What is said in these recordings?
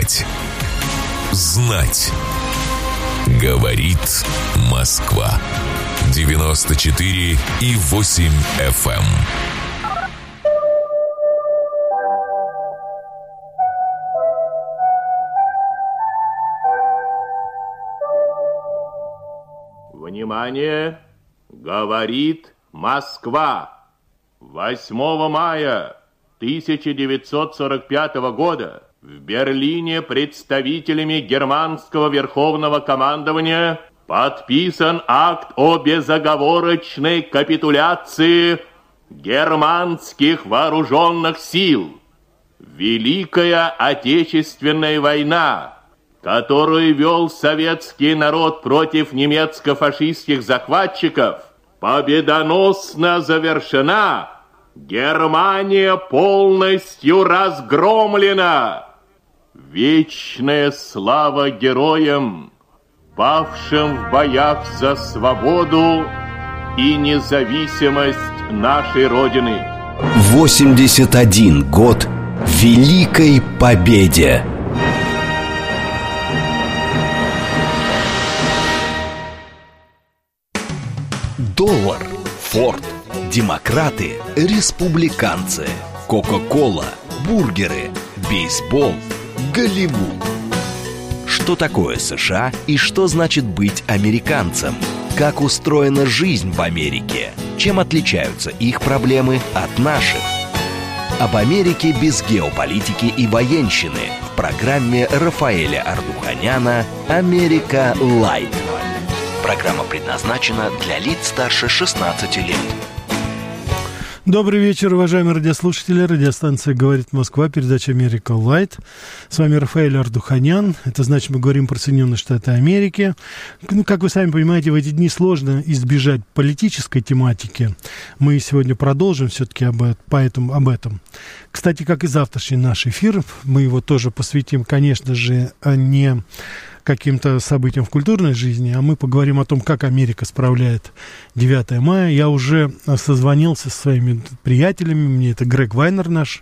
Слушать. Знать. Говорит Москва. 94,8 FM. Внимание! Говорит Москва. 8 мая 1945 года в Берлине представителями германского верховного командования подписан акт о безоговорочной капитуляции германских вооруженных сил. Великая Отечественная война, которую вел советский народ против немецко-фашистских захватчиков, победоносно завершена. Германия полностью разгромлена. Вечная слава героям, павшим в боях за свободу и независимость нашей Родины. 81 год Великой Победе. Доллар, Форд, демократы, республиканцы, Кока-кола, бургеры, бейсбол, Голливуд. Что такое США и что значит быть американцем? Как устроена жизнь в Америке? Чем отличаются их проблемы от наших? Об Америке без геополитики и военщины в программе Рафаэля Ардуханяна «Америка Лайт». Программа предназначена для лиц старше 16 лет. Добрый вечер, уважаемые радиослушатели. Радиостанция «Говорит Москва», передача «Америка Лайт». С вами Рафаэль Ардуханян. Это значит, мы говорим про Соединенные Штаты Америки. Ну, как вы сами понимаете, в эти дни сложно избежать политической тематики. Мы сегодня продолжим все-таки об этом. Кстати, как и завтрашний наш эфир, мы его тоже посвятим, конечно же, не каким-то событиям в культурной жизни, а мы поговорим о том, как Америка справляет 9 мая. Я уже созвонился со своими приятелями, мне это Грег Вайнер наш,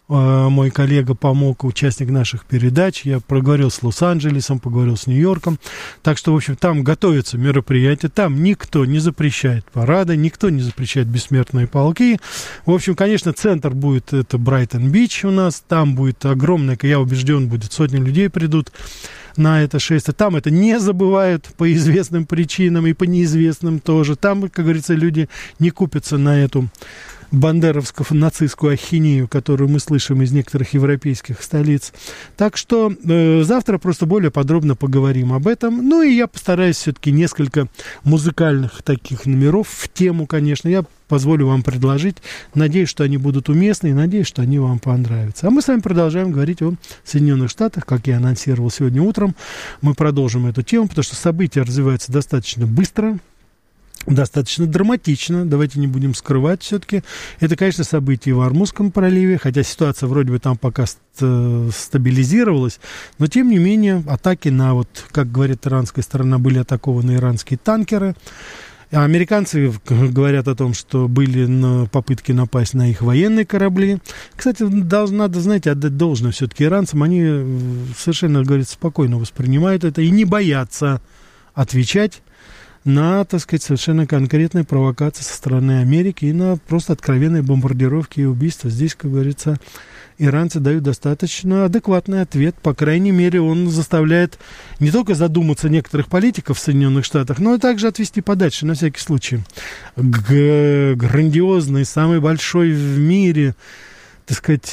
мой коллега, помог, участник наших передач. Я поговорил с Лос-Анджелесом, поговорил с Нью-Йорком. Так что, в общем, там готовятся мероприятия, там никто не запрещает парады, никто не запрещает бессмертные полки. В общем, конечно, центр будет, это Брайтон-Бич у нас, там будет огромное, я убежден, будет сотни людей придут на это шествие. Там это не забывают по известным причинам и по неизвестным тоже. Там, как говорится, люди не купятся на эту бандеровскую нацистскую ахинею, которую мы слышим из некоторых европейских столиц. Так что завтра просто более подробно поговорим об этом. Ну и я постараюсь все-таки несколько музыкальных таких номеров в тему, конечно, я позволю вам предложить. Надеюсь, что они будут уместны и надеюсь, что они вам понравятся. А мы с вами продолжаем говорить о Соединенных Штатах, как я анонсировал сегодня утром. Мы продолжим эту тему, потому что события развиваются достаточно быстро, достаточно драматично, давайте не будем скрывать все-таки. Это, конечно, события в Ормузском проливе, хотя ситуация вроде бы там пока стабилизировалась, но, тем не менее, атаки на, вот, как говорит иранская сторона, были атакованы иранские танкеры. А американцы говорят о том, что были попытки напасть на их военные корабли. Кстати, надо, знаете, отдать должное все-таки иранцам. Они совершенно, говорится, спокойно воспринимают это и не боятся отвечать на, так сказать, совершенно конкретные провокации со стороны Америки и на просто откровенные бомбардировки и убийства. Здесь, как говорится, иранцы дают достаточно адекватный ответ. По крайней мере, он заставляет не только задуматься некоторых политиков в Соединенных Штатах, но и также отвести подальше, на всякий случай. Грандиозный, самый большой в мире, так сказать,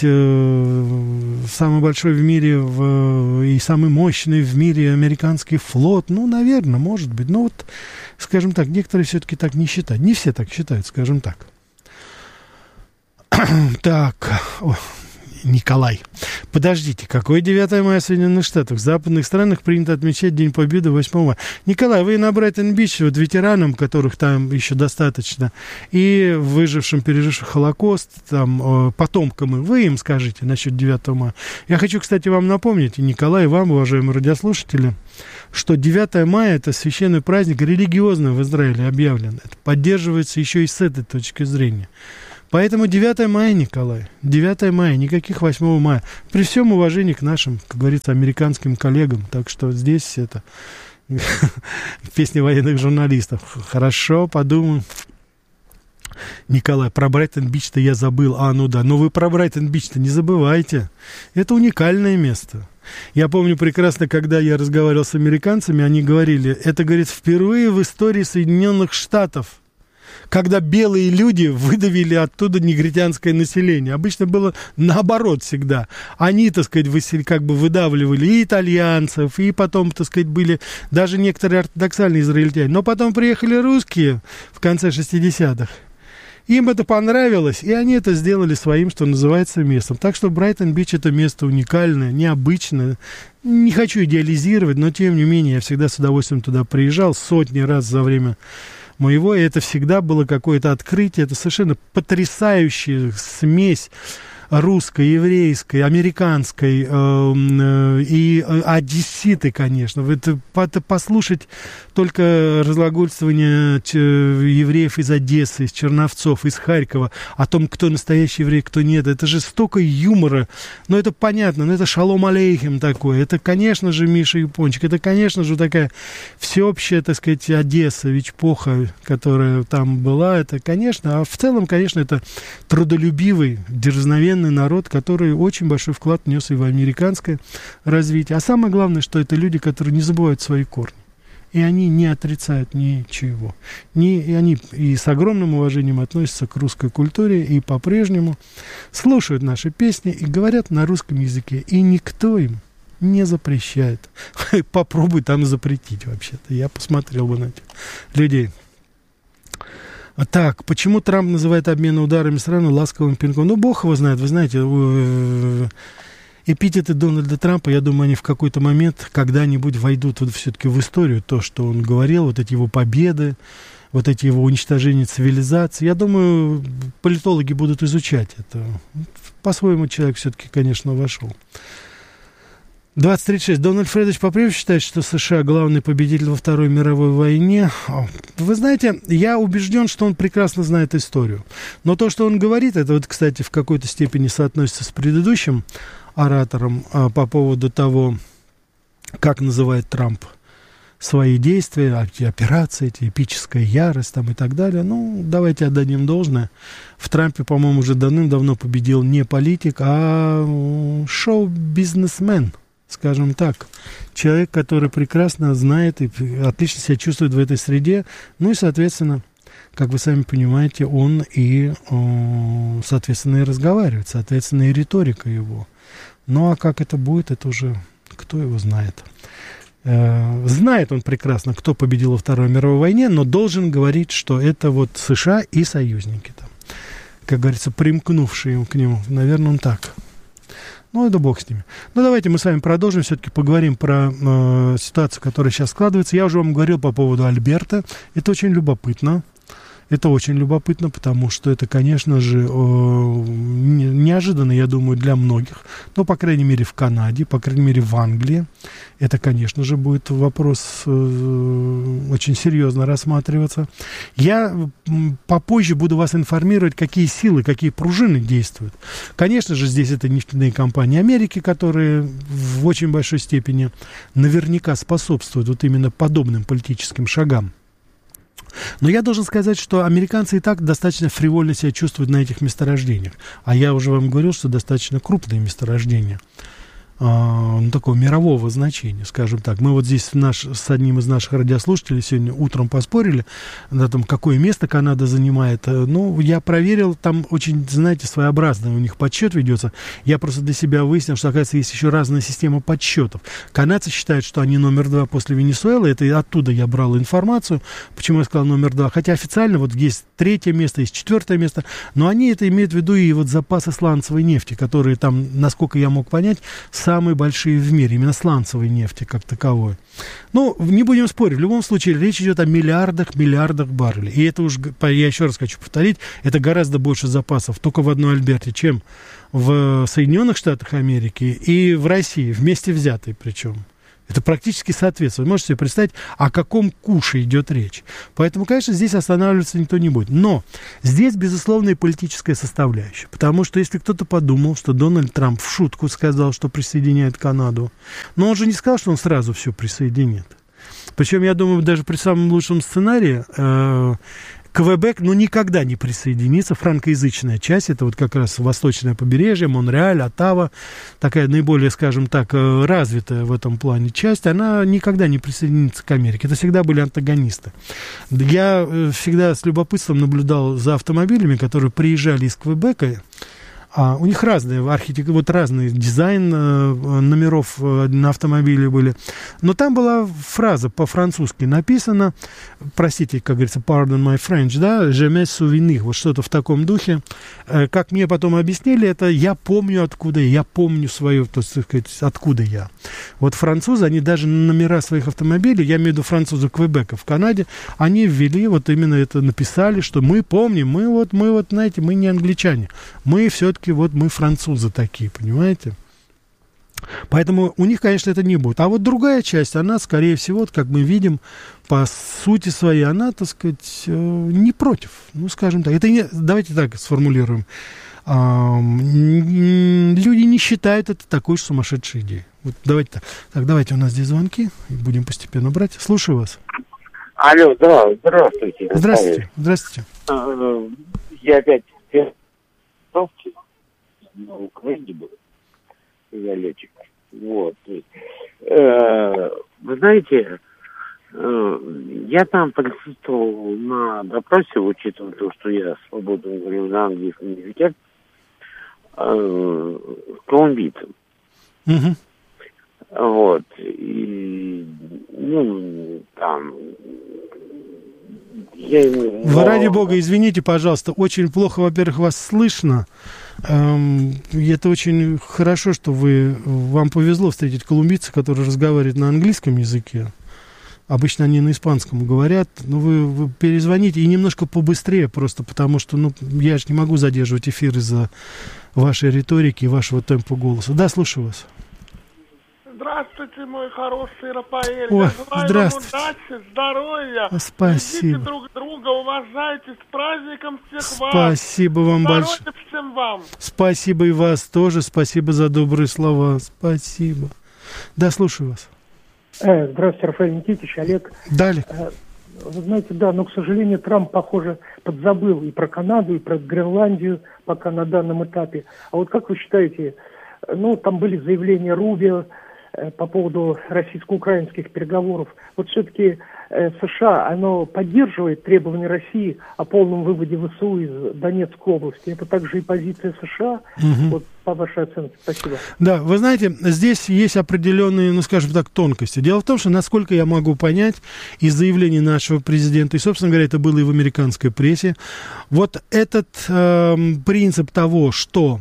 самый большой в мире и самый мощный в мире американский флот. Ну, наверное, может быть. Но вот, скажем так, некоторые все-таки так не считают. Не все так считают, скажем так. Так, Николай. Подождите, какой 9 мая в Соединенных Штатах? В западных странах принято отмечать День Победы 8 мая. Николай, вы на Брайтон-Бич, вот ветеранам, которых там еще достаточно, и выжившим, пережившим Холокост, там, потомкам, вы им скажите насчет 9 мая. Я хочу, кстати, вам напомнить, и Николай, и вам, уважаемые радиослушатели, что 9 мая – это священный праздник, религиозный в Израиле объявлен. Это поддерживается еще и с этой точки зрения. Поэтому 9 мая, Николай, 9 мая, никаких 8 мая. При всем уважении к нашим, как говорится, американским коллегам. Так что здесь это песни военных журналистов. Хорошо, подумаем. Николай, про Брайтон-Бич-то я забыл. Ну да, но вы про Брайтон-Бич-то не забывайте. Это уникальное место. Я помню прекрасно, когда я разговаривал с американцами, они говорили, это, говорит, впервые в истории Соединенных Штатов, когда белые люди выдавили оттуда негритянское население. Обычно было наоборот всегда. Они, так сказать, как бы выдавливали и итальянцев, и потом, так сказать, были даже некоторые ортодоксальные израильтяне. Но потом приехали русские в конце 60-х. Им это понравилось, и они это сделали своим, что называется, местом. Так что Брайтон-Бич — это место уникальное, необычное. Не хочу идеализировать, но, тем не менее, я всегда с удовольствием туда приезжал сотни раз за время моего, и это всегда было какое-то открытие. Это совершенно потрясающая смесь русской, еврейской, американской и одесситы, конечно. Это послушать только разглагольствование евреев из Одессы, из Черновцов, из Харькова, о том, кто настоящий еврей, кто нет. Это же столько юмора. Но это понятно, но это шалом алейхим такое. Это, конечно же, Миша Япончик. Это, конечно же, такая всеобщая, так сказать, Одесса, Вичпоха, которая там была. Это, конечно, а в целом, конечно, это трудолюбивый, дерзновенный народ, который очень большой вклад внес и в американское развитие. А самое главное, что это люди, которые не забывают свои корни. И они не отрицают ничего. И они и с огромным уважением относятся к русской культуре, и по-прежнему слушают наши песни и говорят на русском языке. И никто им не запрещает. Попробуй там запретить вообще-то. Я посмотрел бы на этих людей. Так, почему Трамп называет обмен ударами страны ласковым пинком? Ну, бог его знает. Вы знаете, эпитеты Дональда Трампа, я думаю, они в какой-то момент когда-нибудь войдут вот все-таки в историю. То, что он говорил, вот эти его победы, вот эти его уничтожения цивилизации. Я думаю, политологи будут изучать это. По-своему человек все-таки, конечно, вошел. 2036. Дональд Фредович по-прежнему считает, что США главный победитель во Второй мировой войне. Вы знаете, я убежден, что он прекрасно знает историю. Но то, что он говорит, это вот, кстати, в какой-то степени соотносится с предыдущим оратором по поводу того, как называет Трамп свои действия, операции, эти эпическая ярость там и так далее. Ну, давайте отдадим должное. В Трампе, по-моему, уже давным-давно победил не политик, а шоу-бизнесмен. Скажем так, человек, который прекрасно знает и отлично себя чувствует в этой среде, ну и, соответственно, как вы сами понимаете, он и, соответственно, и разговаривает, соответственно, и риторика его. Ну, а как это будет, это уже кто его знает. Знает он прекрасно, кто победил во Второй мировой войне, но должен говорить, что это вот США и союзники там, как говорится, примкнувшие к нему. Наверное, он так. Ну, это бог с ними. Ну, давайте мы с вами продолжим, все-таки поговорим про ситуацию, которая сейчас складывается. Я уже вам говорил по поводу Альберта. Это очень любопытно. Это очень любопытно, потому что это, конечно же, неожиданно, я думаю, для многих. Но, по крайней мере, в Канаде, по крайней мере, в Англии. Это, конечно же, будет вопрос очень серьезно рассматриваться. Я попозже буду вас информировать, какие силы, какие пружины действуют. Конечно же, здесь это нефтяные компании Америки, которые в очень большой степени наверняка способствуют вот именно подобным политическим шагам. Но я должен сказать, что американцы и так достаточно фривольно себя чувствуют на этих месторождениях. А я уже вам говорил, что достаточно крупные месторождения. Такого мирового значения, скажем так. Мы вот здесь с одним из наших радиослушателей сегодня утром поспорили на том, какое место Канада занимает. Ну, я проверил, там очень, знаете, своеобразный у них подсчет ведется. Я просто для себя выяснил, что, оказывается, есть еще разная система подсчетов. Канадцы считают, что они номер 2 после Венесуэлы. Это оттуда я брал информацию. Почему я сказал номер 2? Хотя официально вот есть 3-е место, есть 4-е место. Но они это имеют в виду и вот запасы сланцевой нефти, которые там, насколько я мог понять, самые большие в мире, именно сланцевой нефти как таковой. Ну, не будем спорить, в любом случае речь идет о миллиардах баррелей. И это уж, я еще раз хочу повторить, это гораздо больше запасов только в одной Альберте, чем в Соединенных Штатах Америки и в России, вместе взятые причем. Это практически соответствует. Вы можете себе представить, о каком куше идет речь. Поэтому, конечно, здесь останавливаться никто не будет. Но здесь, безусловно, и политическая составляющая. Потому что если кто-то подумал, что Дональд Трамп в шутку сказал, что присоединяет Канаду, но он же не сказал, что он сразу все присоединит. Причем, я думаю, даже при самом лучшем сценарии Квебек, никогда не присоединится. Франкоязычная часть, это вот как раз восточное побережье, Монреаль, Оттава, такая наиболее, скажем так, развитая в этом плане часть, она никогда не присоединится к Америке. Это всегда были антагонисты. Я всегда с любопытством наблюдал за автомобилями, которые приезжали из Квебека. У них разные архитектуры, вот разный дизайн номеров на автомобиле были. Но там была фраза по-французски написана, простите, как говорится, pardon my French, да, je me souviens, вот что-то в таком духе. Как мне потом объяснили, это я помню откуда я помню свое, то есть, откуда я. Вот французы, они даже номера своих автомобилей, я имею в виду французы Квебека в Канаде, они ввели, вот именно это написали, что мы помним, мы вот, знаете, мы не англичане, мы все-таки вот мы французы такие, понимаете? Поэтому у них, конечно, это не будет. А вот другая часть, она, скорее всего, вот, как мы видим, по сути своей, она, так сказать, не против. Ну, скажем так. Это не, давайте так сформулируем. Люди не считают это такой уж сумасшедшей идеей. Вот давайте так. Так, давайте, у нас здесь звонки. Будем постепенно брать. Слушаю вас. Алло, да, здравствуйте. Здравствуйте. Здравствуйте. Я опять в Украине был. Я летчик. Вот. Вы знаете, я там присутствовал на допросе, учитывая то, что я свободно говорил на английском языке, колумбийцем. Угу. Вот. И, там... Вы, ради бога, извините, пожалуйста, очень плохо, во-первых, вас слышно. И это очень хорошо, что вам повезло встретить колумбийца, который разговаривает на английском языке. Обычно они на испанском говорят. Но вы перезвоните и немножко побыстрее, просто потому что, я же не могу задерживать эфир из-за вашей риторики и вашего темпа голоса. Да, слушаю вас. Здравствуйте, мой хороший Рафаэль. Ой, я желаю здравствуйте. вам удачи, здоровья. Спасибо. Любите друг друга, уважайте. С праздником всех вас. Спасибо вам большое. Здоровья всем вам. Спасибо и вас тоже. Спасибо за добрые слова. Спасибо. Да, слушаю вас. Здравствуйте, Рафаэль Никитич, Олег. Далее. Вы знаете, да, но, к сожалению, Трамп, похоже, подзабыл и про Канаду, и про Гренландию пока на данном этапе. А вот как вы считаете, там были заявления Рубио по поводу российско-украинских переговоров. Вот все-таки США, оно поддерживает требования России о полном выводе ВСУ из Донецкой области. Это также и позиция США, вот по вашей оценке. Спасибо. Да, вы знаете, здесь есть определенные, скажем так, тонкости. Дело в том, что, насколько я могу понять из заявлений нашего президента, и, собственно говоря, это было и в американской прессе, вот этот принцип того, что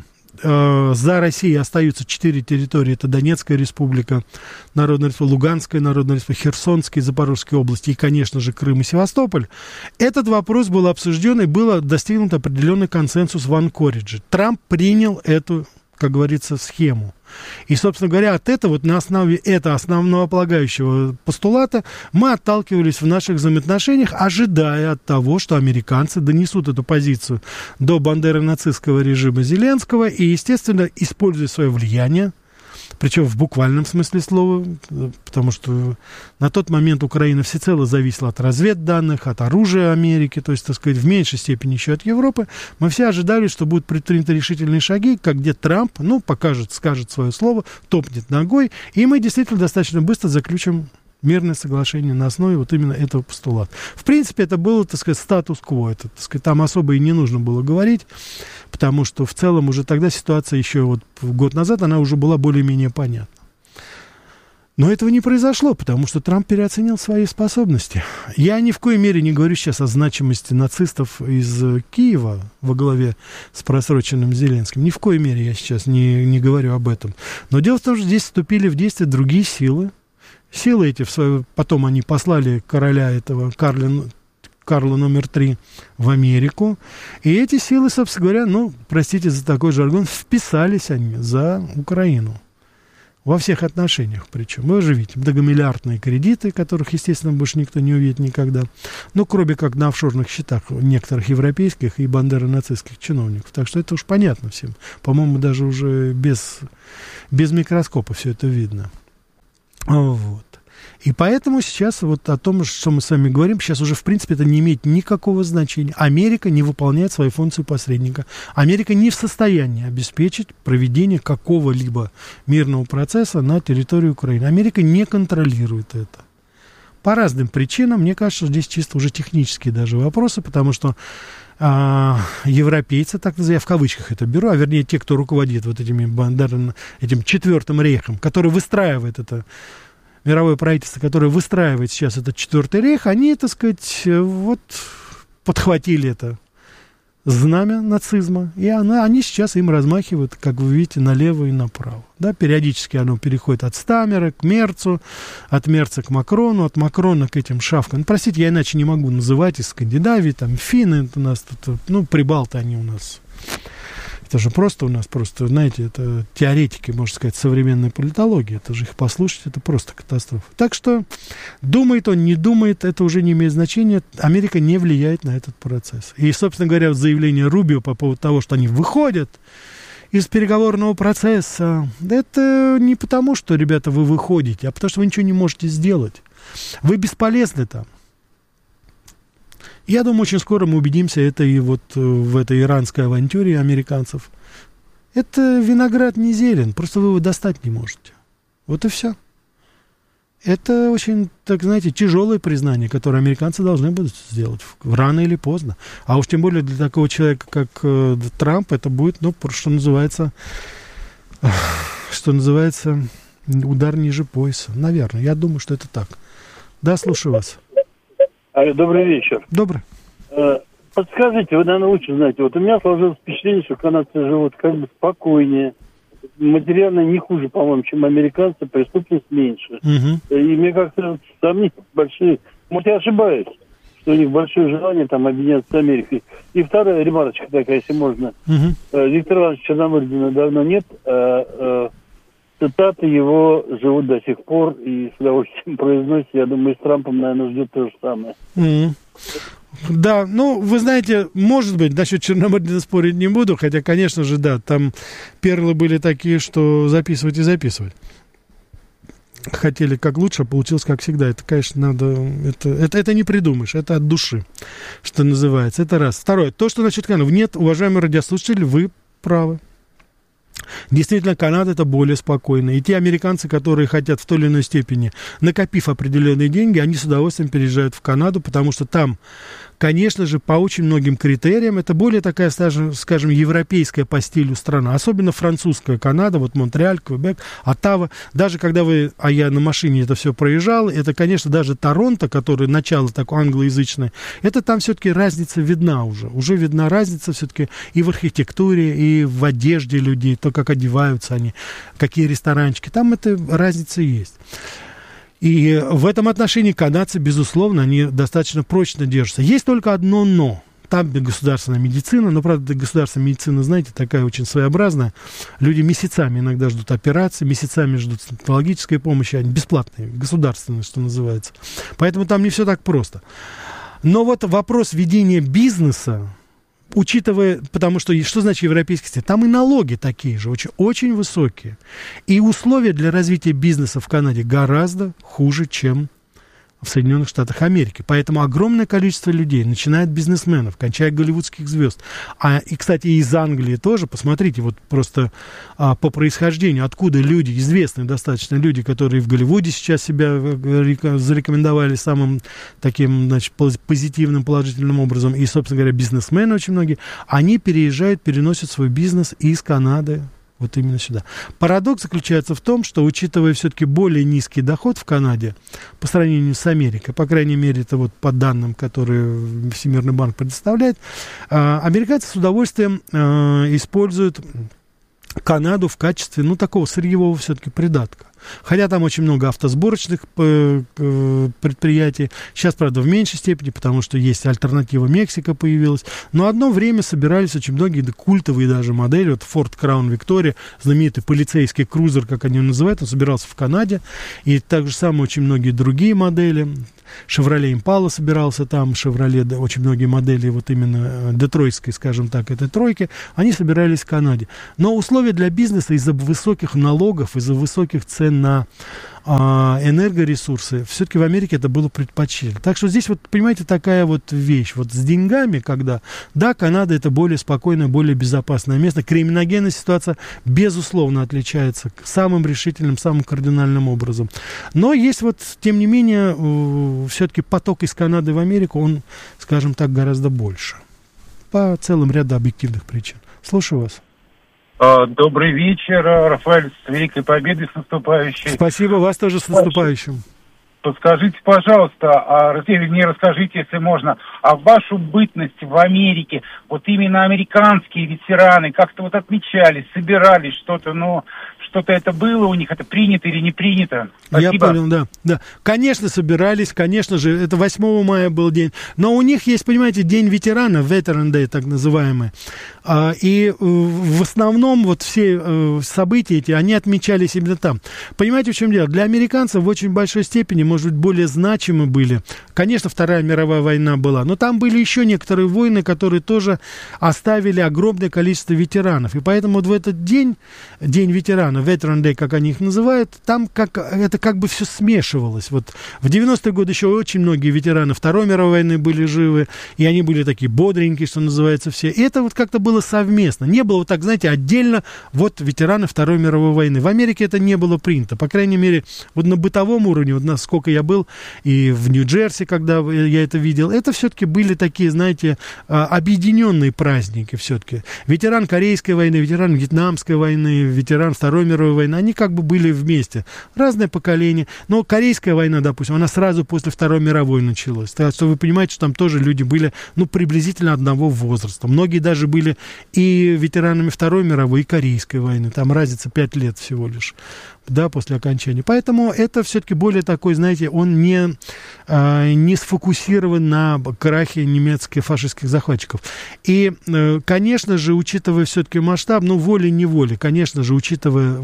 за Россией остаются 4 территории. Это Донецкая республика, Народная республика, Луганская народная республика, Херсонская, Запорожская области и, конечно же, Крым и Севастополь. Этот вопрос был обсужден и был достигнут определенный консенсус в Анкоридже. Трамп принял эту, как говорится, схему. И, собственно говоря, от этого, вот на основе этого основополагающего постулата мы отталкивались в наших взаимоотношениях, ожидая от того, что американцы донесут эту позицию до бандеро-нацистского режима Зеленского и, естественно, используя свое влияние, причем в буквальном смысле слова, потому что на тот момент Украина всецело зависела от разведданных, от оружия Америки, то есть, так сказать, в меньшей степени еще от Европы. Мы все ожидали, что будут предприняты решительные шаги, как где Трамп, скажет свое слово, топнет ногой, и мы действительно достаточно быстро заключим мирное соглашение на основе вот именно этого постулата. В принципе, это было, так сказать, статус-кво. Это, так сказать, там особо и не нужно было говорить, потому что в целом уже тогда ситуация еще вот год назад, она уже была более-менее понятна. Но этого не произошло, потому что Трамп переоценил свои способности. Я ни в коей мере не говорю сейчас о значимости нацистов из Киева во главе с просроченным Зеленским. Ни в коей мере я сейчас не говорю об этом. Но дело в том, что здесь вступили в действие другие силы. Силы эти, потом они послали короля этого, Карла номер 3 в Америку. И эти силы, собственно говоря, простите за такой жаргон, вписались они за Украину. Во всех отношениях причем. Вы же видите, многомиллиардные кредиты, которых, естественно, больше никто не увидит никогда. Ну, кроме как на офшорных счетах некоторых европейских и бандеро-нацистских чиновников. Так что это уж понятно всем. По-моему, даже уже без микроскопа все это видно. Вот. И поэтому сейчас вот о том, что мы с вами говорим, сейчас уже, в принципе, это не имеет никакого значения. Америка не выполняет свою функцию посредника. Америка не в состоянии обеспечить проведение какого-либо мирного процесса на территории Украины. Америка не контролирует это. По разным причинам. Мне кажется, здесь чисто уже технические даже вопросы, потому что европейцы, так называемые, я в кавычках это беру, а вернее те, кто руководит вот этим четвертым рейхом, который выстраивает это мировое правительство, которое выстраивает сейчас этот четвертый рейх, они, так сказать, вот подхватили это знамя нацизма, и они сейчас им размахивают, как вы видите, налево и направо. Да, периодически оно переходит от Стаммера к Мерцу, от Мерца к Макрону, от Макрона к этим шавкам. Ну, простите, я иначе не могу называть из Скандинавии, там, финны у нас тут, ну, прибалты они у нас. Это же просто у нас, знаете, это теоретики, можно сказать, современной политологии. Это же их послушать, это просто катастрофа. Так что, думает он, не думает, это уже не имеет значения. Америка не влияет на этот процесс. И, собственно говоря, заявление Рубио по поводу того, что они выходят из переговорного процесса, это не потому, что, ребята, вы выходите, а потому что вы ничего не можете сделать. Вы бесполезны там. Я думаю, очень скоро мы убедимся, это и вот в этой иранской авантюре американцев. Это виноград не зелен, просто вы его достать не можете. Вот и все. Это очень, так знаете, тяжелое признание, которое американцы должны будут сделать рано или поздно. А уж тем более для такого человека, как Трамп, это будет, ну, что называется, удар ниже пояса. Наверное, я думаю, что это так. Да, слушаю вас. Добрый вечер. Добрый. Подскажите, вы, наверное, лучше знаете. Вот у меня сложилось впечатление, что канадцы живут как бы спокойнее, материально не хуже, по-моему, чем американцы, преступность меньше. И мне как-то сомнения большие. Может, я ошибаюсь, что у них большое желание там объединяться с Америкой. И вторая ремарочка такая, если можно. Виктора Ивановича Черномырдина давно нет, цитаты его живут до сих пор и с удовольствием произносят. Я думаю, с Трампом, наверное, ждет то же самое. Да, ну, вы знаете, может быть, насчет Черномырдина спорить не буду, хотя, конечно же, да, там перлы были такие, что записывать и записывать. Хотели как лучше, а получилось как всегда. Это, конечно, надо... Это не придумаешь, это от души, что называется. Это раз. Второе, то, что насчет Канады. Нет, уважаемые радиослушатели, вы правы. Действительно, Канада это более спокойно. И те американцы, которые хотят в той или иной степени, накопив определенные деньги, они с удовольствием переезжают в Канаду, потому что там, конечно же, по очень многим критериям, это более такая, скажем, европейская по стилю страна, особенно французская Канада, вот Монреаль, Квебек, Оттава. Даже когда я на машине это все проезжал, это, конечно, даже Торонто, который начало такое англоязычное, это там все-таки разница видна уже. Уже видна разница все-таки и в архитектуре, и в одежде людей, то, как одеваются они, какие ресторанчики. Там эта разница есть. И в этом отношении канадцы, безусловно, они достаточно прочно держатся. Есть только одно «но». Там государственная медицина, но, правда, государственная медицина, знаете, такая очень своеобразная. Люди месяцами иногда ждут операции, месяцами ждут стоматологической помощи, они бесплатные, государственные, что называется. Поэтому там не все так просто. Но вот вопрос ведения бизнеса, учитывая, потому что значит европейский стиль? Там и налоги такие же, очень, очень высокие. И условия для развития бизнеса в Канаде гораздо хуже, чем в Соединенных Штатах Америки. Поэтому огромное количество людей, начиная от бизнесменов, кончая голливудских звезд, и, кстати, из Англии тоже, посмотрите, вот просто по происхождению, откуда люди, известные достаточно люди, которые в Голливуде сейчас себя зарекомендовали самым таким, значит, позитивным, положительным образом, и, собственно говоря, бизнесмены очень многие, они переносят свой бизнес из Канады вот именно сюда. Парадокс заключается в том, что, учитывая все-таки более низкий доход в Канаде по сравнению с Америкой, по крайней мере, это вот по данным, которые Всемирный банк предоставляет, американцы с удовольствием используют Канаду в качестве, такого сырьевого все-таки придатка. Хотя там очень много автосборочных предприятий. Сейчас, правда, в меньшей степени, потому что есть альтернатива Мексика появилась. Но одно время собирались очень многие культовые даже модели. Вот Ford Crown Victoria, знаменитый полицейский крузер, как они его называют, он собирался в Канаде. И так же самое очень многие другие модели. Chevrolet Impala собирался там, Chevrolet, очень многие модели вот именно детройтской, скажем так, этой тройки, они собирались в Канаде. Но условия для бизнеса из-за высоких налогов, из-за высоких цен на энергоресурсы, все-таки в Америке это было предпочтительно. Так что здесь, вот, понимаете, такая вот вещь. Вот с деньгами, когда, да, Канада это более спокойное, более безопасное место. Криминогенная ситуация, безусловно, отличается самым решительным, самым кардинальным образом. Но есть вот, тем не менее, все-таки поток из Канады в Америку, он, скажем так, гораздо больше. По целым ряду объективных причин. Слушаю вас. Добрый вечер, Рафаэль, с Великой Победой, с наступающей. Спасибо, вас тоже с наступающим. Подскажите, пожалуйста, расскажите, если можно, о вашу бытность в Америке, вот именно американские ветераны как-то вот отмечались, собирались, что-то это было у них, это принято или не принято? Спасибо. Я понял, да. Конечно, собирались, конечно же, это 8 мая был день, но у них есть, понимаете, День ветерана, Veteran Day, так называемый, и в основном вот все события эти, они отмечались именно там. Понимаете, в чем дело? Для американцев в очень большой степени, может быть, более значимы были. Конечно, Вторая мировая война была, но там были еще некоторые войны, которые тоже оставили огромное количество ветеранов. И поэтому вот в этот день, День ветерана, Veteran Day, как они их называют, там это как бы все смешивалось. Вот в 90-е годы еще очень многие ветераны Второй мировой войны были живы, и они были такие бодренькие, что называется, все. И это вот как-то было совместно. Не было вот так, знаете, отдельно вот ветераны Второй мировой войны. В Америке это не было принято. По крайней мере, вот на бытовом уровне, вот насколько я был, и в Нью-Джерси, когда я это видел, это все-таки были такие, знаете, объединенные праздники все-таки. Ветеран Корейской войны, ветеран Вьетнамской войны, ветеран Второй мировой войны, они как бы были вместе. Разное поколение. Но Корейская война, допустим, она сразу после Второй мировой началась. Так что вы понимаете, что там тоже люди были, приблизительно одного возраста. Многие даже были и ветеранами Второй мировой, и Корейской войны. Там разница 5 лет всего лишь, да, после окончания. Поэтому это все-таки более такой, знаете, он не сфокусирован на крахе немецких фашистских захватчиков. И, конечно же, учитывая все-таки масштаб, волей-неволей, конечно же, учитывая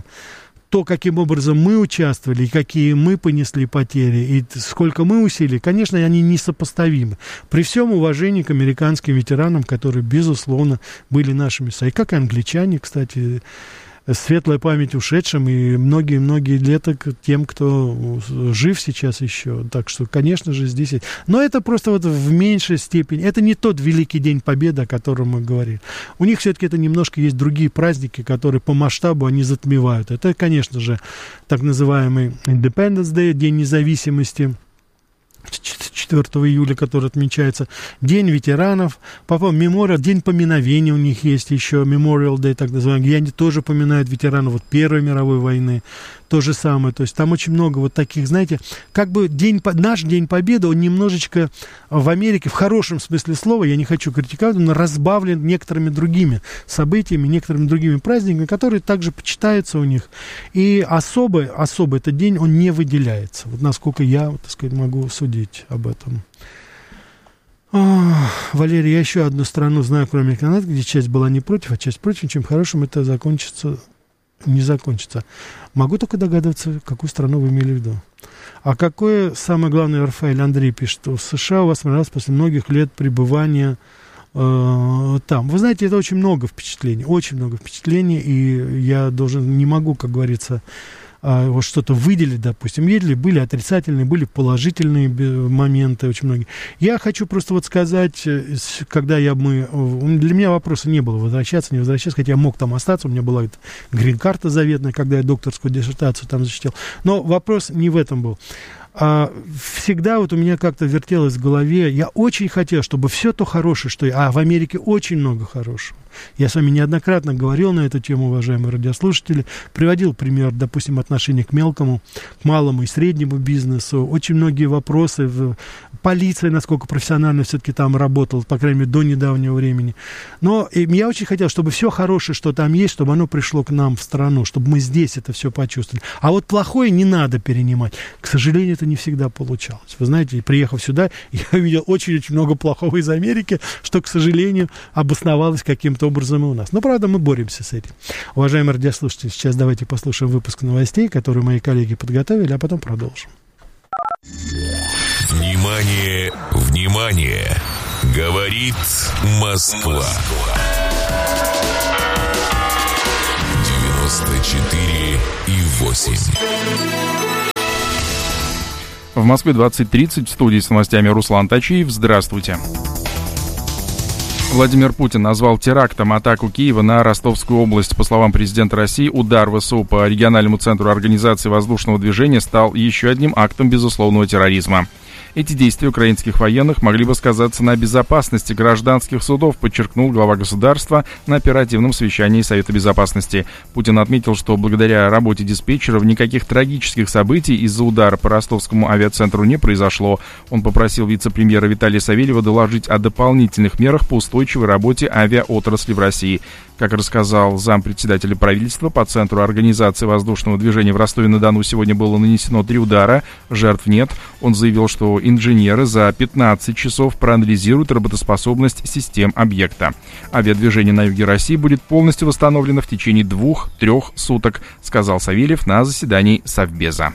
то, каким образом мы участвовали, и какие мы понесли потери, и сколько мы усилий, конечно, они несопоставимы. При всем уважении к американским ветеранам, которые, безусловно, были нашими, и как и англичане, кстати, светлая память ушедшим, и многие-многие лета тем, кто жив сейчас еще. Так что, конечно же, здесь... Но это просто вот в меньшей степени. Это не тот Великий День Победы, о котором мы говорили. У них все-таки это немножко есть другие праздники, которые по масштабу они затмевают. Это, конечно же, так называемый Independence Day, День независимости, 4 июля, который отмечается, День ветеранов, Мемориал, День поминовения у них есть еще, Memorial Day, так называемый, где они тоже поминают ветеранов Первой мировой войны, то же самое, то есть там очень много вот таких, знаете, как бы наш День Победы, он немножечко в Америке, в хорошем смысле слова, я не хочу критиковать, он разбавлен некоторыми другими событиями, некоторыми другими праздниками, которые также почитаются у них, и особо этот день, он не выделяется, вот насколько я, так сказать, могу судить об этом. Валерий, я еще одну страну знаю, кроме Канады, где часть была не против, а часть против, чем хорошим это не закончится. Могу только догадываться, какую страну вы имели в виду. А какое самое главное, Рафаэль Андрей пишет, что в США у вас понравилось после многих лет пребывания там. Вы знаете, это очень много впечатлений, и я не могу, как говорится, вот что-то выделить, допустим. Были отрицательные, были положительные моменты, очень многие. Я хочу просто вот сказать, когда для меня вопроса не было, возвращаться, не возвращаться, хотя я мог там остаться, у меня была грин-карта заветная, когда я докторскую диссертацию там защитил. Но вопрос не в этом был. всегда вот у меня как-то вертелось в голове, я очень хотел, чтобы все то хорошее, что... в Америке очень много хорошего. Я с вами неоднократно говорил на эту тему, уважаемые радиослушатели, приводил пример, допустим, отношения к мелкому, к малому и среднему бизнесу. Очень многие вопросы. Полиция, насколько профессионально все-таки там работала, по крайней мере, до недавнего времени. Но я очень хотел, чтобы все хорошее, что там есть, чтобы оно пришло к нам в страну, чтобы мы здесь это все почувствовали. А вот плохое не надо перенимать. К сожалению, это не всегда получалось. Вы знаете, приехав сюда, я увидел очень-очень много плохого из Америки, что, к сожалению, обосновалось каким-то образом и у нас. Но, правда, мы боремся с этим. Уважаемые радиослушатели, сейчас давайте послушаем выпуск новостей, которые мои коллеги подготовили, а потом продолжим. Внимание, внимание! Говорит Москва. 94,8. В Москве 20:30, в студии с новостями Руслан Тачиев. Здравствуйте. Владимир Путин назвал терактом атаку Киева на Ростовскую область. По словам президента России, удар ВСУ по региональному центру организации воздушного движения стал еще одним актом безусловного терроризма. Эти действия украинских военных могли бы сказаться на безопасности гражданских судов, подчеркнул глава государства на оперативном совещании Совета Безопасности. Путин отметил, что благодаря работе диспетчеров никаких трагических событий из-за удара по ростовскому авиацентру не произошло. Он попросил вице-премьера Виталия Савельева доложить о дополнительных мерах по устойчивой работе авиаотрасли в России. Как рассказал зампредседателя правительства, по центру организации воздушного движения в Ростове-на-Дону сегодня было нанесено 3 удара, жертв нет. Он заявил, что инженеры за 15 часов проанализируют работоспособность систем объекта. Авиадвижение на юге России будет полностью восстановлено в течение 2-3 суток, сказал Савельев на заседании Совбеза.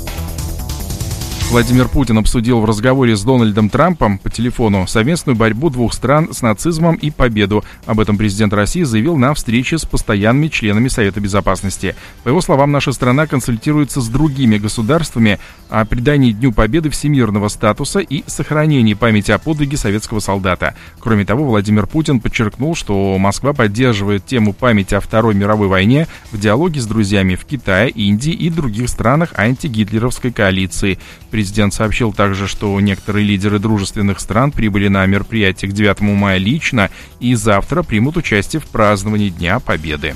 Владимир Путин обсудил в разговоре с Дональдом Трампом по телефону совместную борьбу двух стран с нацизмом и победу. Об этом президент России заявил на встрече с постоянными членами Совета Безопасности. По его словам, наша страна консультируется с другими государствами о придании Дню Победы всемирного статуса и сохранении памяти о подвиге советского солдата. Кроме того, Владимир Путин подчеркнул, что Москва поддерживает тему памяти о Второй мировой войне в диалоге с друзьями в Китае, Индии и других странах антигитлеровской коалиции. Президент сообщил также, что некоторые лидеры дружественных стран прибыли на мероприятие к 9 мая лично и завтра примут участие в праздновании Дня Победы.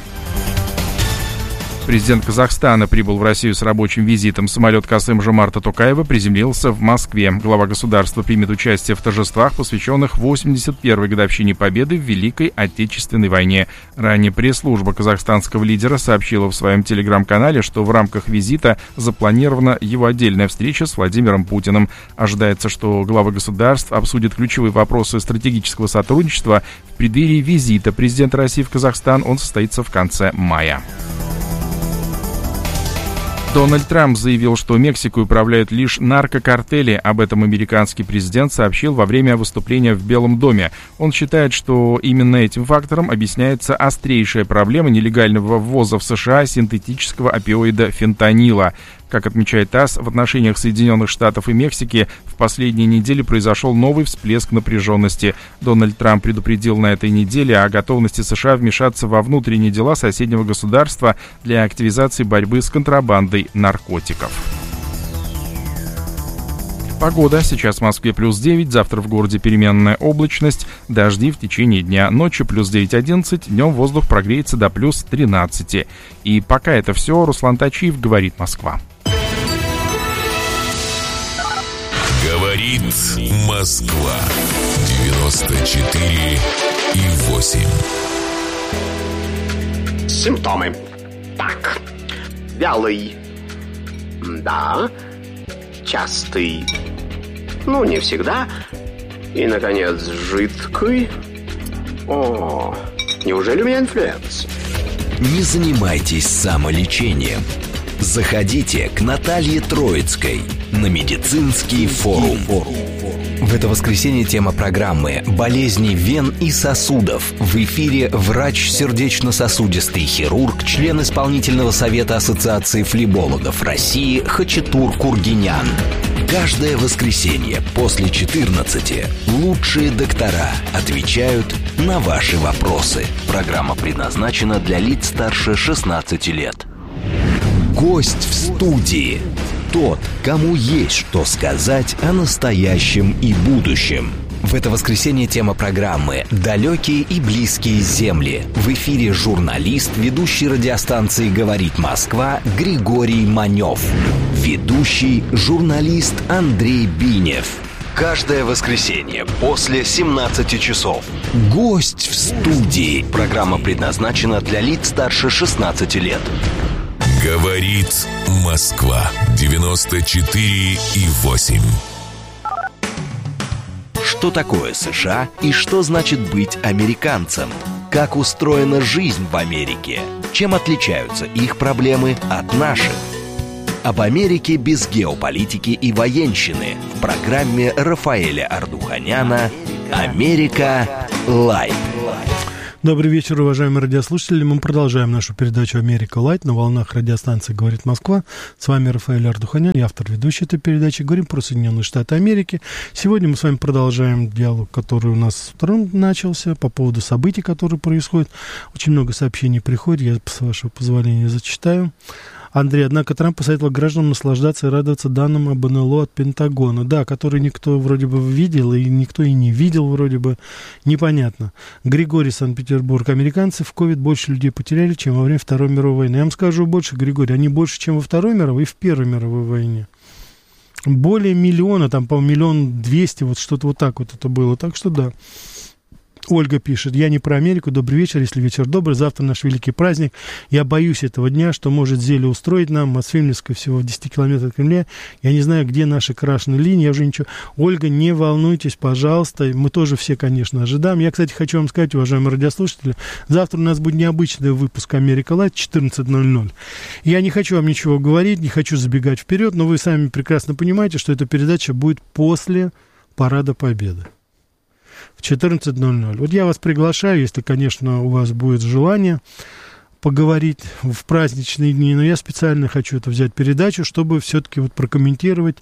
Президент Казахстана прибыл в Россию с рабочим визитом. Самолет Касым-Жомарта Токаева приземлился в Москве. Глава государства примет участие в торжествах, посвященных 81-й годовщине Победы в Великой Отечественной войне. Ранее пресс-служба казахстанского лидера сообщила в своем телеграм-канале, что в рамках визита запланирована его отдельная встреча с Владимиром Путиным. Ожидается, что главы государств обсудят ключевые вопросы стратегического сотрудничества. В преддверии визита президента России в Казахстан он состоится в конце мая. Дональд Трамп заявил, что Мексикой управляют лишь наркокартели. Об этом американский президент сообщил во время выступления в Белом доме. Он считает, что именно этим фактором объясняется острейшая проблема нелегального ввоза в США синтетического опиоида фентанила. Как отмечает ТАСС, в отношениях Соединенных Штатов и Мексики в последние недели произошел новый всплеск напряженности. Дональд Трамп предупредил на этой неделе о готовности США вмешаться во внутренние дела соседнего государства для активизации борьбы с контрабандой наркотиков. Погода. Сейчас в Москве плюс 9, завтра в городе переменная облачность, дожди в течение дня. Ночью плюс 9-11, днем воздух прогреется до плюс 13. И пока это все. Руслан Тачиев, говорит Москва. Говорит Москва. 94,8. Симптомы. Так. Вялый. Да. Частый. Ну, не всегда. И, наконец, жидкий. О, неужели у меня инфлюенс? Не занимайтесь самолечением. Заходите к Наталье Троицкой на медицинский форум. В это воскресенье тема программы «Болезни вен и сосудов». В эфире врач-сердечно-сосудистый хирург, член исполнительного совета Ассоциации флебологов России Хачатур Кургинян. Каждое воскресенье после 14 лучшие доктора отвечают на ваши вопросы. Программа предназначена для лиц старше 16 лет. Гость в студии. тот, кому есть что сказать о настоящем и будущем. В это воскресенье тема программы «Далекие и близкие земли». В эфире журналист, ведущий радиостанции «Говорит Москва» Григорий Манев. Ведущий журналист Андрей Бинев. Каждое воскресенье после 17 часов. Гость в студии. Программа предназначена для лиц старше 16 лет. Говорит Москва. 94,8. Что такое США и что значит быть американцем? Как устроена жизнь в Америке? Чем отличаются их проблемы от наших? Об Америке без геополитики и военщины в программе Рафаэля Ардуханяна «Америка Лайт». Добрый вечер, уважаемые радиослушатели. Мы продолжаем нашу передачу «Америка Лайт» на волнах радиостанции «Говорит Москва». С вами Рафаэль Ардуханян, я автор ведущей этой передачи. Говорим про Соединенные Штаты Америки. Сегодня мы с вами продолжаем диалог, который у нас вторым начался, по поводу событий, которые происходят. Очень много сообщений приходит, я, с вашего позволения, зачитаю. Андрей, однако Трамп посоветовал гражданам наслаждаться и радоваться данным об НЛО от Пентагона. Да, который никто вроде бы видел, и никто и не видел вроде бы. Непонятно. Григорий, Санкт-Петербург. Американцы в ковид больше людей потеряли, чем во время Второй мировой войны. Я вам скажу больше, Григорий, они больше, чем во Второй мировой и в Первой мировой войне. Более миллиона, там, по-моему, 1 200 000, вот что-то вот так вот это было. Так что да. Ольга пишет, я не про Америку, добрый вечер, если вечер добрый, завтра наш великий праздник, я боюсь этого дня, что может зелье устроить нам, Мосфильмовская всего в 10 километрах от Кремля, я не знаю, где наши крашеные линии, я уже ничего, Ольга, не волнуйтесь, пожалуйста, мы тоже все, конечно, ожидаем, я, кстати, хочу вам сказать, уважаемые радиослушатели, завтра у нас будет необычный выпуск «Америка Лайт» 14:00, я не хочу вам ничего говорить, не хочу забегать вперед, но вы сами прекрасно понимаете, что эта передача будет после Парада Победы. В 14:00. Вот я вас приглашаю, если, конечно, у вас будет желание поговорить в праздничные дни, но я специально хочу это взять передачу, чтобы все-таки вот прокомментировать,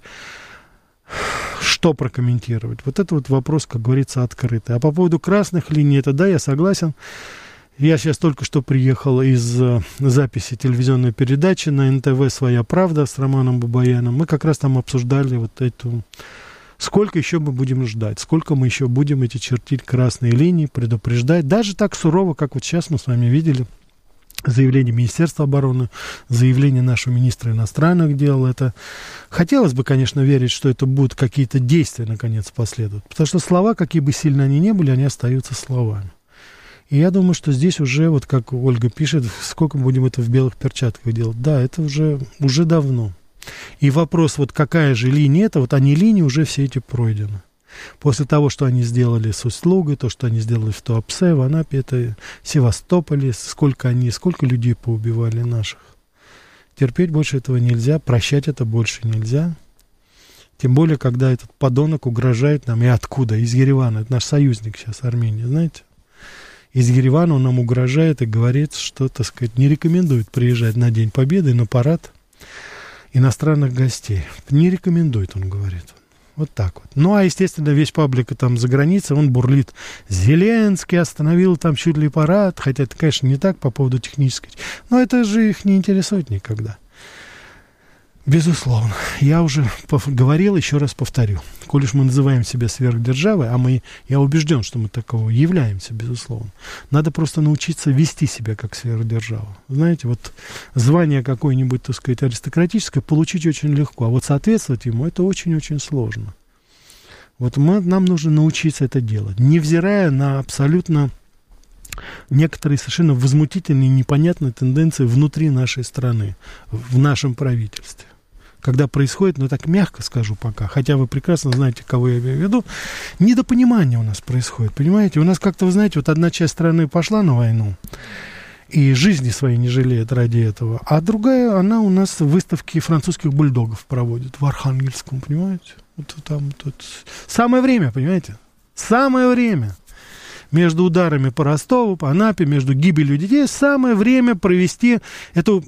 что прокомментировать. Вот это вот вопрос, как говорится, открытый. А по поводу красных линий, это да, я согласен. Я сейчас только что приехал из записи телевизионной передачи на НТВ «Своя правда» с Романом Бабаяном. Мы как раз там обсуждали вот эту... Сколько еще мы будем ждать? Сколько мы еще будем эти чертить красные линии, предупреждать? Даже так сурово, как вот сейчас мы с вами видели заявление Министерства обороны, заявление нашего министра иностранных дел. Это хотелось бы, конечно, верить, что это будут какие-то действия, наконец, последуют. Потому что слова, какие бы сильно они ни были, они остаются словами. И я думаю, что здесь уже, вот как Ольга пишет, сколько мы будем это в белых перчатках делать? Да, это уже давно. И вопрос, вот какая же линия это, вот они линии уже все эти пройдены. После того, что они сделали с Усть-Лугой, то, что они сделали в Туапсе, в Анапе, это в Севастополе, сколько людей поубивали наших. Терпеть больше этого нельзя, прощать это больше нельзя. Тем более, когда этот подонок угрожает нам, и откуда? Из Еревана, это наш союзник сейчас, Армения, знаете? Из Еревана он нам угрожает и говорит, что, так сказать, не рекомендует приезжать на День Победы, на парад иностранных гостей. Не рекомендует, он говорит. Вот так вот. Ну, а, естественно, весь паблик там за границей, он бурлит. Зеленский остановил там чуть ли парад. Хотя это, конечно, не так по поводу технической. Но это же их не интересует никогда. Безусловно. Я уже говорил, еще раз повторю. Коль уж мы называем себя сверхдержавой, а я убежден, что мы таково являемся, безусловно. Надо просто научиться вести себя как сверхдержава. Знаете, вот звание какое-нибудь, так сказать, аристократическое получить очень легко, а вот соответствовать ему это очень-очень сложно. Вот нам нужно научиться это делать, невзирая на абсолютно некоторые совершенно возмутительные, непонятные тенденции внутри нашей страны, в нашем правительстве. Когда происходит, ну так мягко скажу пока, хотя вы прекрасно знаете, кого я имею в виду, недопонимание у нас происходит, понимаете? У нас как-то, вы знаете, вот одна часть страны пошла на войну, и жизни своей не жалеет ради этого, а другая, она у нас выставки французских бульдогов проводит в Архангельском, понимаете? Вот там, тут самое время, понимаете? Самое время. Между ударами по Ростову, по Анапе, между гибелью детей, самое время провести эту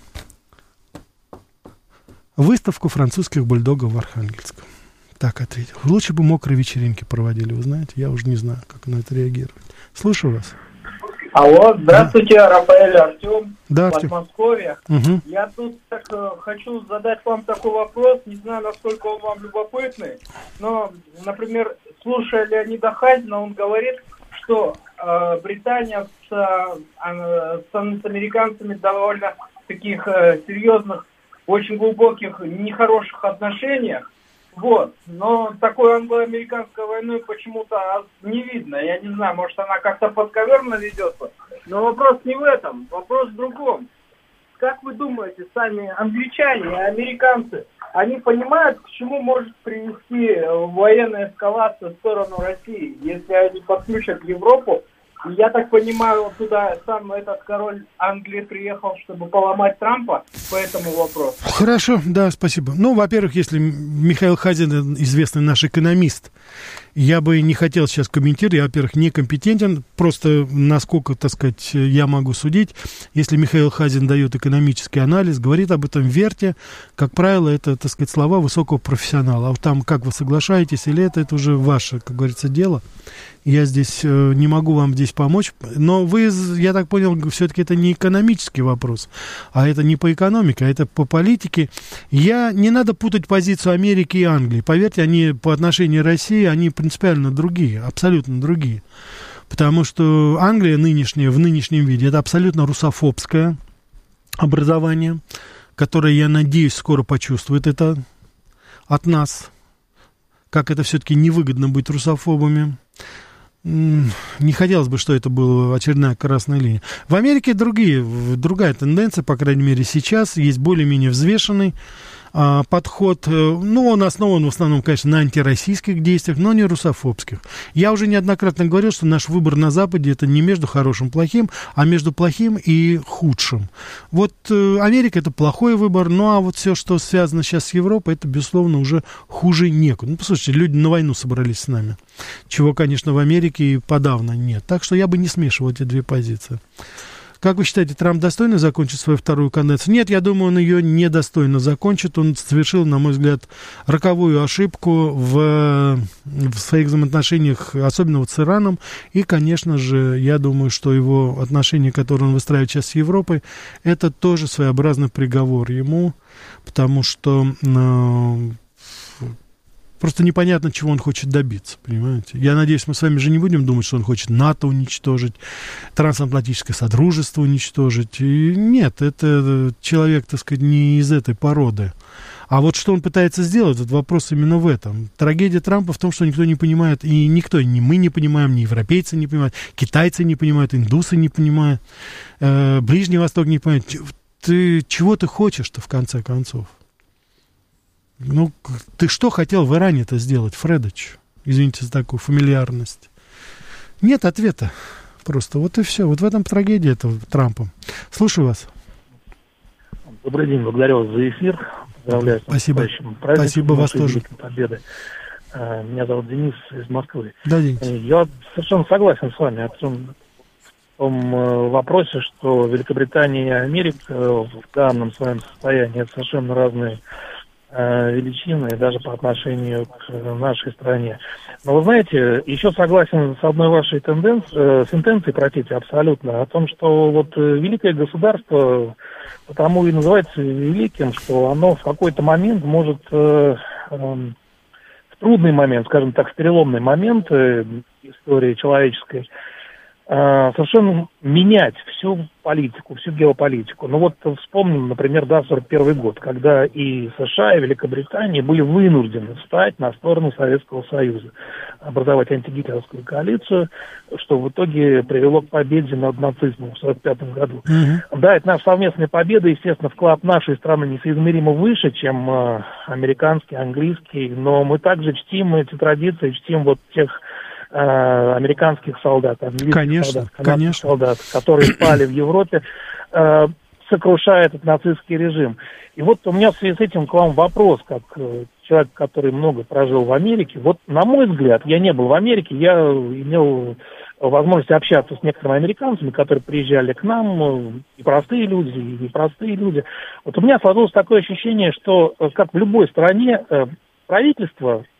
выставку французских бульдогов в Архангельском. Так ответил. Лучше бы мокрые вечеринки проводили, вы знаете. Я уже не знаю, как на это реагировать. Слушаю вас. Алло, здравствуйте, Рафаэль, Артем, Подмосковье. Угу. Я тут хочу задать вам такой вопрос, не знаю, насколько он вам любопытный, но, например, слушая Леонида Хазина, он говорит, что Британия с американцами довольно таких серьезных, очень глубоких, нехороших отношениях. Вот. Но такой англо-американской войны почему-то не видно. Я не знаю, может, она как-то подковерно ведется. Но вопрос не в этом, вопрос в другом. Как вы думаете, сами англичане и американцы, они понимают, к чему может привести военная эскалация в сторону России, если они подключат Европу? И я так понимаю, туда сам этот король Англии приехал, чтобы поломать Трампа по этому вопросу. Хорошо, да, спасибо. Ну, во-первых, если Михаил Хазин, известный наш экономист, я бы не хотел сейчас комментировать, я, во-первых, некомпетентен, просто насколько, так сказать, я могу судить, если Михаил Хазин дает экономический анализ, говорит об этом, верьте, как правило, это, так сказать, слова высокого профессионала, а там, как вы соглашаетесь или это уже ваше, как говорится, дело. Я здесь не могу вам здесь помочь, но вы, я так понял, все-таки это не экономический вопрос, а это не по экономике, а это по политике. Не надо путать позицию Америки и Англии. Поверьте, они по отношению к России, они принципиально другие, абсолютно другие. Потому что Англия нынешняя, в нынешнем виде, это абсолютно русофобское образование, которое, я надеюсь, скоро почувствует это от нас, как это все-таки невыгодно быть русофобами. Не хотелось бы, что это была очередная красная линия. В Америке другая тенденция, по крайней мере сейчас, есть более-менее взвешенный подход. Ну, он основан в основном, конечно, на антироссийских действиях, но не русофобских. Я уже неоднократно говорил, что наш выбор на Западе это не между хорошим и плохим, а между плохим и худшим. Вот Америка это плохой выбор, ну а вот все, что связано сейчас с Европой, это, безусловно, уже хуже некуда. Ну, послушайте, люди на войну собрались с нами, чего, конечно, в Америке и подавно нет. Так что я бы не смешивал эти две позиции. Как вы считаете, Трамп достойно закончит свою вторую каденцию? Нет, я думаю, он ее недостойно закончит. Он совершил, на мой взгляд, роковую ошибку в своих взаимоотношениях, особенно вот с Ираном. И, конечно же, я думаю, что его отношения, которые он выстраивает сейчас с Европой, это тоже своеобразный приговор ему, потому что просто непонятно, чего он хочет добиться, понимаете? Я надеюсь, мы с вами же не будем думать, что он хочет НАТО уничтожить, трансатлантическое содружество уничтожить. И нет, это человек, так сказать, не из этой породы. А вот что он пытается сделать, этот вопрос именно в этом. Трагедия Трампа в том, что никто не понимает, и никто, ни мы не понимаем, ни европейцы не понимают, китайцы не понимают, индусы не понимают, Ближний Восток не понимает. Чего ты хочешь-то, в конце концов? Ну, ты что хотел в Иране-то сделать, Фредович? Извините за такую фамильярность. Нет ответа. Просто вот и все. Вот в этом трагедия этого Трампа. Слушаю вас. Добрый день, благодарю вас за эфир. Поздравляю с наступающим праздником. Спасибо, вас тоже. Победы. Меня зовут Денис из Москвы. Да, Денис. Я совершенно согласен с вами в том вопросе, что Великобритания и Америка в данном своем состоянии это совершенно разные величины, даже по отношению к нашей стране. Но вы знаете, еще согласен с одной вашей сентенцией, простите, абсолютно, о том, что вот великое государство потому и называется великим, что оно в какой-то момент может, в трудный момент, скажем так, в переломный момент истории человеческой, совершенно менять всю политику, всю геополитику. Ну вот вспомним, например, 41 год, когда и США, и Великобритания были вынуждены встать на сторону Советского Союза, образовать антигитлеровскую коалицию, что в итоге привело к победе над нацизмом в 1945 году. Да, это наша совместная победа, естественно, вклад нашей страны несоизмеримо выше, чем американский, английский, но мы также чтим эти традиции, чтим вот тех американских солдат, английских солдат, канадских солдат, которые спали в Европе, сокрушая этот нацистский режим. И вот у меня в связи с этим к вам вопрос, как человек, который много прожил в Америке. Вот, на мой взгляд, я не был в Америке, я имел возможность общаться с некоторыми американцами, которые приезжали к нам, и простые люди, и непростые люди. Вот у меня сложилось такое ощущение, что, как в любой стране, правительство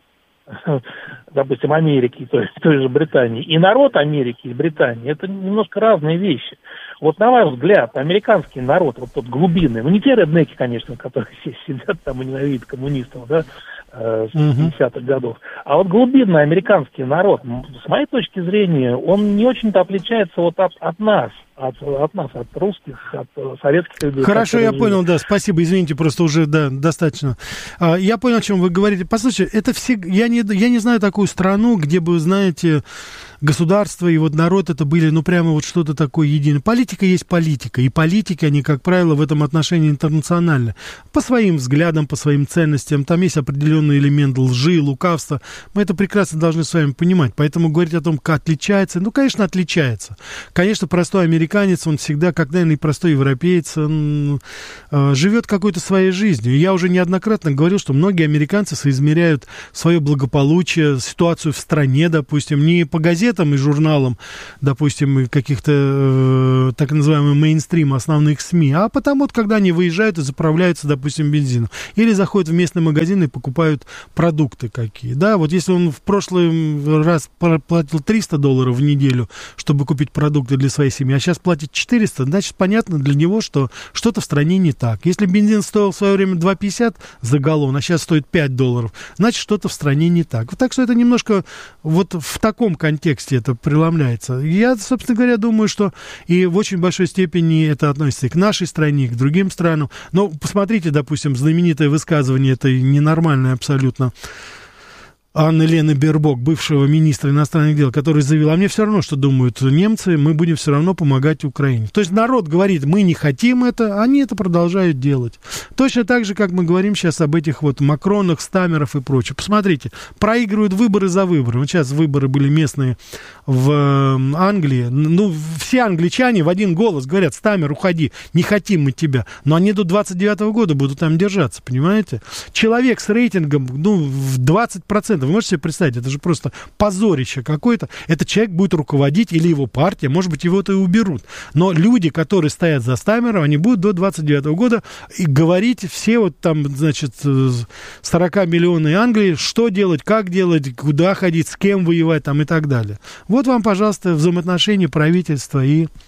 допустим, Америки, то есть той же Британии, и народ Америки и Британии, это немножко разные вещи. Вот на ваш взгляд, американский народ, вот тот глубинный, ну не те реднеки, конечно, которые все сидят там и ненавидят коммунистов, да, с 50-х годов, а вот глубинный американский народ, с моей точки зрения, он не очень-то отличается вот от нас. От нас, от русских, от советских людей. Хорошо, я понял, да, спасибо, извините, просто уже, да, достаточно. Я понял, о чем вы говорите. Послушайте, это все, я не знаю такую страну, где бы, знаете, государство и вот народ это были, ну, прямо вот что-то такое единое. Политика есть политика, и политики, они, как правило, в этом отношении интернациональны. По своим взглядам, по своим ценностям, там есть определенный элемент лжи, лукавства. Мы это прекрасно должны с вами понимать. Поэтому говорить о том, как отличается, ну, конечно, отличается. Конечно, простой американец, он всегда, как, наверное, и простой европеец, он живет какой-то своей жизнью. И я уже неоднократно говорил, что многие американцы соизмеряют свое благополучие, ситуацию в стране, допустим, не по газетам и журналам, допустим, каких-то так называемых мейнстрим основных СМИ, а потому, вот, когда они выезжают и заправляются, допустим, бензином. Или заходят в местный магазин и покупают продукты какие. Да, вот если он в прошлый раз платил $300 в неделю, чтобы купить продукты для своей семьи, а сейчас платит 400, значит, понятно для него, что что-то в стране не так. Если бензин стоил в свое время $2.50 за галлон, а сейчас стоит $5, значит, что-то в стране не так. Так что это немножко вот в таком контексте это преломляется. Я, собственно говоря, думаю, что и в очень большой степени это относится и к нашей стране, и к другим странам. Но посмотрите, допустим, знаменитое высказывание, это ненормальное абсолютно, Анны Лены Бербок, бывшего министра иностранных дел, который заявил, а мне все равно, что думают немцы, мы будем все равно помогать Украине. То есть народ говорит, мы не хотим это, они это продолжают делать. Точно так же, как мы говорим сейчас об этих вот Макронах, Стамеров и прочее. Посмотрите, проигрывают выборы за выборы. Вот сейчас выборы были местные в Англии. Ну, все англичане в один голос говорят, Стамер, уходи, не хотим мы тебя. Но они до 29 года будут там держаться, понимаете? Человек с рейтингом, ну, в 20%. Вы можете себе представить, это же просто позорище какое-то. Этот человек будет руководить, или его партия, может быть, его-то и уберут. Но люди, которые стоят за Стамером, они будут до 29 года и говорить все вот там, значит, 40 миллионов Англии, что делать, как делать, куда ходить, с кем воевать там и так далее. Вот вам, пожалуйста, взаимоотношения правительства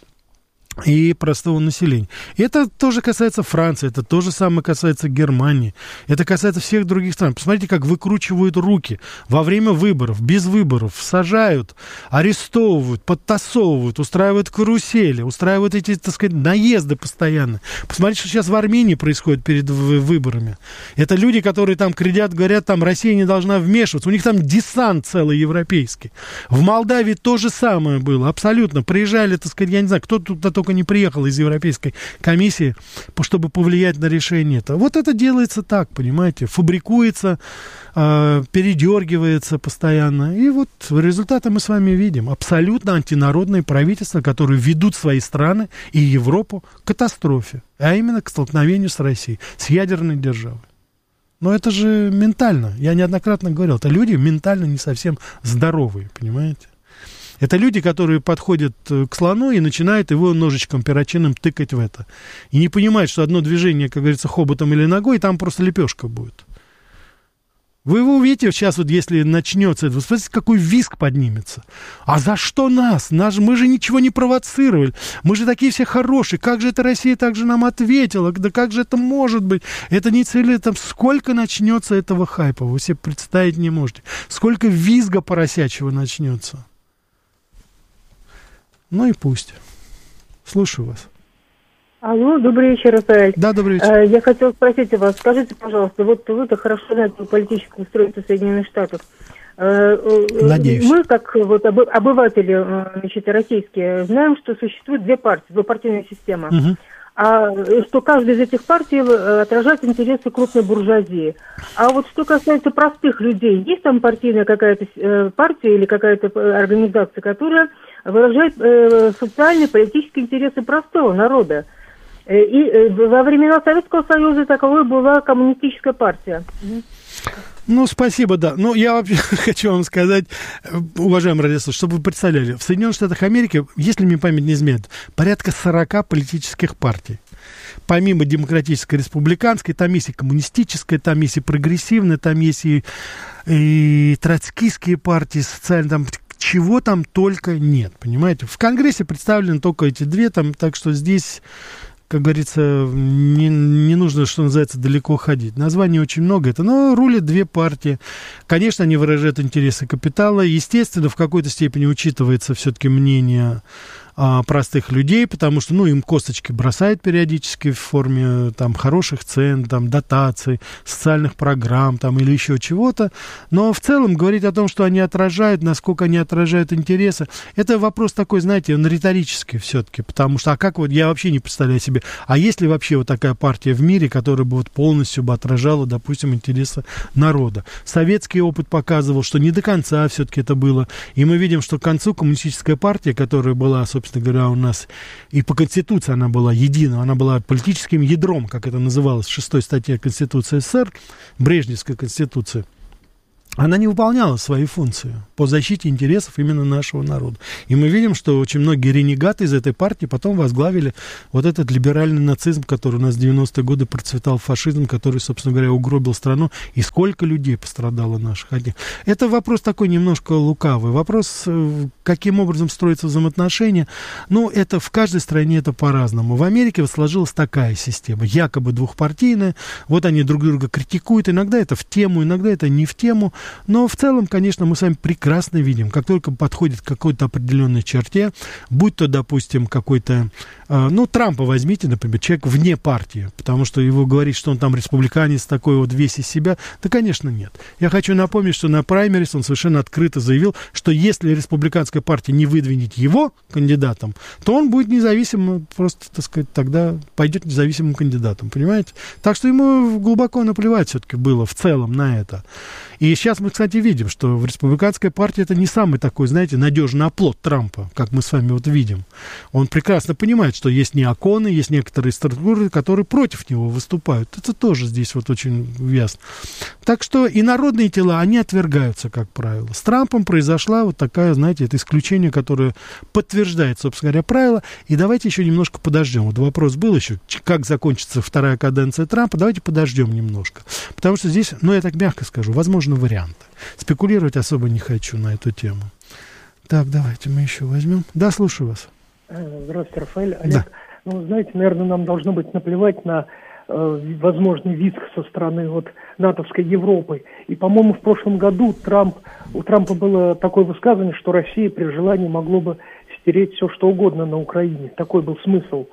и простого населения. И это тоже касается Франции, это то же самое касается Германии, это касается всех других стран. Посмотрите, как выкручивают руки во время выборов, без выборов, сажают, арестовывают, подтасовывают, устраивают карусели, устраивают эти, так сказать, наезды постоянно. Посмотрите, что сейчас в Армении происходит перед выборами. Это люди, которые там кричат, говорят, там Россия не должна вмешиваться, у них там десант целый европейский. В Молдавии то же самое было, абсолютно. Приезжали, так сказать, я не знаю, кто туда только не приехал из Европейской комиссии, чтобы повлиять на решение этого. Вот это делается так, понимаете, фабрикуется, передергивается постоянно. И вот результаты мы с вами видим. Абсолютно антинародные правительства, которые ведут свои страны и Европу к катастрофе, а именно к столкновению с Россией, с ядерной державой. Но это же ментально. Я неоднократно говорил, это люди ментально не совсем здоровые, понимаете? Это люди, которые подходят к слону и начинают его ножичком перочинным тыкать в это. И не понимают, что одно движение, как говорится, хоботом или ногой, и там просто лепешка будет. Вы его увидите сейчас, вот если начнется это, смотрите, какой визг поднимется. А за что нас? Мы же ничего не провоцировали. Мы же такие все хорошие. Как же эта Россия так же нам ответила? Да как же это может быть? Это не цель, там сколько начнется этого хайпа? Вы себе представить не можете. Сколько визга поросячьего начнется. Ну и пусть. Слушаю вас. Алло, добрый вечер, Рафаэль. Да, добрый вечер. Я хотела спросить у вас, скажите, пожалуйста, вот вы-то хорошо знаете политическое устройство Соединенных Штатов. Надеюсь. Мы, как вот обыватели, значит, российские, знаем, что существует две партии, двупартийная система. Угу. А что каждая из этих партий отражает интересы крупной буржуазии. А вот что касается простых людей, есть там партийная какая-то партия или какая-то организация, которая выражает социальные, политические интересы простого народа. И во времена Советского Союза таковой была коммунистическая партия. Ну, спасибо, да. Ну, я вообще хочу вам сказать, уважаемые радиослушатели, чтобы вы представляли, в Соединенных Штатах Америки, если мне память не изменяет, порядка 40 политических партий. Помимо демократической, республиканской, там есть и коммунистическая, там есть и прогрессивная, там есть и троцкистские партии, социальные, там чего там только нет, понимаете? В Конгрессе представлены только эти две, там, так что здесь, как говорится, не нужно, что называется, далеко ходить. Названий очень много, но рулят две партии. Конечно, они выражают интересы капитала. Естественно, в какой-то степени учитывается все-таки мнение простых людей, потому что, им косточки бросают периодически в форме там хороших цен, там дотаций, социальных программ там или еще чего-то, но в целом говорить о том, что они отражают, насколько они отражают интересы, это вопрос такой, знаете, он риторический все-таки, потому что, я вообще не представляю себе, есть ли вообще вот такая партия в мире, которая бы вот полностью бы отражала, допустим, интересы народа. Советский опыт показывал, что не до конца все-таки это было, и мы видим, что к концу коммунистическая партия, которая была, собственно говоря, у нас и по Конституции она была едина, она была политическим ядром, как это называлось в 6-й статье Конституции СССР, Брежневской Конституции. Она не выполняла свои функции по защите интересов именно нашего народа. И мы видим, что очень многие ренегаты из этой партии потом возглавили вот этот либеральный нацизм, который у нас в 90-е годы процветал, фашизм, который, собственно говоря, угробил страну. И сколько людей пострадало наших. Это вопрос такой немножко лукавый. Вопрос, каким образом строятся взаимоотношения. Это в каждой стране это по-разному. В Америке сложилась такая система, якобы двухпартийная. Вот они друг друга критикуют. Иногда это в тему, иногда это не в тему. Но в целом, конечно, мы с вами прекрасно видим, как только подходит к какой-то определенной черте, будь то, допустим, какой-то, Трампа возьмите, например, человек вне партии, потому что его говорить, что он там республиканец, такой вот весь из себя, да, конечно, нет. Я хочу напомнить, что на праймерис он совершенно открыто заявил, что если республиканская партия не выдвинет его кандидатом, то он будет независимым, просто, так сказать, тогда пойдет независимым кандидатом, понимаете? Так что ему глубоко наплевать все-таки было в целом на это. И сейчас мы, кстати, видим, что республиканская партия это не самый такой, знаете, надежный оплот Трампа, как мы с вами вот видим. Он прекрасно понимает, что есть неоконы, есть некоторые структуры, которые против него выступают. Это тоже здесь вот очень ясно. Так что и народные тела, они отвергаются, как правило. С Трампом произошла вот такая, знаете, это исключение, которое подтверждает, собственно говоря, правило. И давайте еще немножко подождем. Вот вопрос был еще, как закончится вторая каденция Трампа. Давайте подождем немножко. Потому что здесь, я так мягко скажу, возможно, варианты. Спекулировать особо не хочу на эту тему. Так, давайте мы еще возьмем. Да, слушаю вас. Здравствуйте, Рафаэль. Олег, знаете, наверное, нам должно быть наплевать на возможный визг со стороны натовской Европы. И, по-моему, в прошлом году у Трампа было такое высказывание, что Россия при желании могло бы стереть все, что угодно на Украине. Такой был смысл.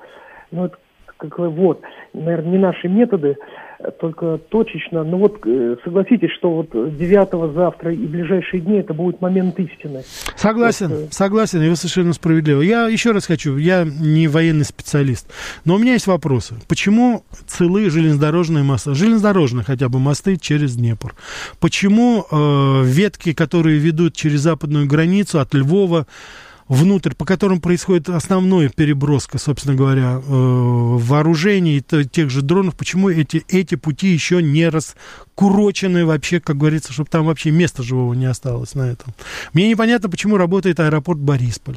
Наверное, не наши методы, только точечно. Согласитесь, что 9-го завтра и ближайшие дни это будет момент истины. Согласен, и вы совершенно справедливы. Я еще раз хочу, я не военный специалист, но у меня есть вопросы. Почему целы железнодорожные мосты, железнодорожные хотя бы мосты через Днепр? Почему ветки, которые ведут через западную границу от Львова внутрь, по которым происходит основная переброска, собственно говоря, вооружений, тех же дронов, почему эти пути еще не раскурочены вообще, как говорится, чтобы там вообще места живого не осталось на этом. Мне непонятно, почему работает аэропорт Борисполь.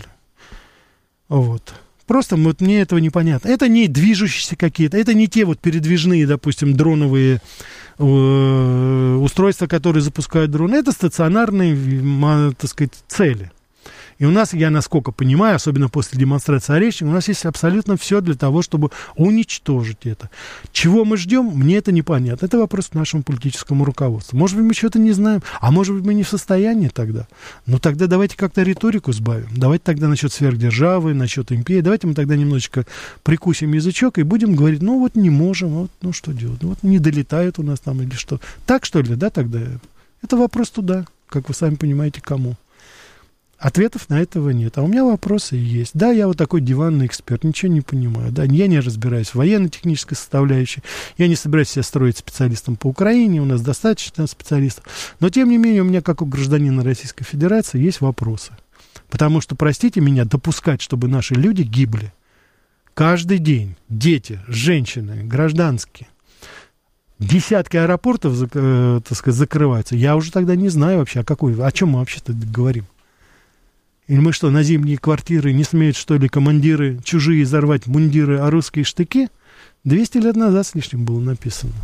Просто мне этого непонятно. Это не движущиеся какие-то, это не те передвижные, допустим, дроновые устройства, которые запускают дроны. Это стационарные, так сказать, цели. И у нас, я насколько понимаю, особенно после демонстрации Орешника, у нас есть абсолютно все для того, чтобы уничтожить это. Чего мы ждем, мне это непонятно. Это вопрос к нашему политическому руководству. Может быть, мы что-то не знаем, а может быть, мы не в состоянии тогда. Тогда давайте как-то риторику сбавим. Давайте тогда насчет сверхдержавы, насчет империи. Давайте мы тогда немножечко прикусим язычок и будем говорить, не можем, что делать? Не долетают у нас там или что. Так, что ли, да, тогда? Это вопрос туда, как вы сами понимаете, кому. Ответов на этого нет. А у меня вопросы есть. Да, я такой диванный эксперт, ничего не понимаю. Да, я не разбираюсь в военно-технической составляющей. Я не собираюсь себя строить специалистом по Украине. У нас достаточно специалистов. Но, тем не менее, у меня, как у гражданина Российской Федерации, есть вопросы. Потому что, простите меня, допускать, чтобы наши люди гибли каждый день. Дети, женщины, гражданские. Десятки аэропортов, так сказать, закрываются. Я уже тогда не знаю вообще, о чем мы вообще-то говорим. Или мы что, на зимние квартиры не смеют, что ли, командиры чужие взорвать мундиры, а русские штыки? 200 лет назад с лишним было написано.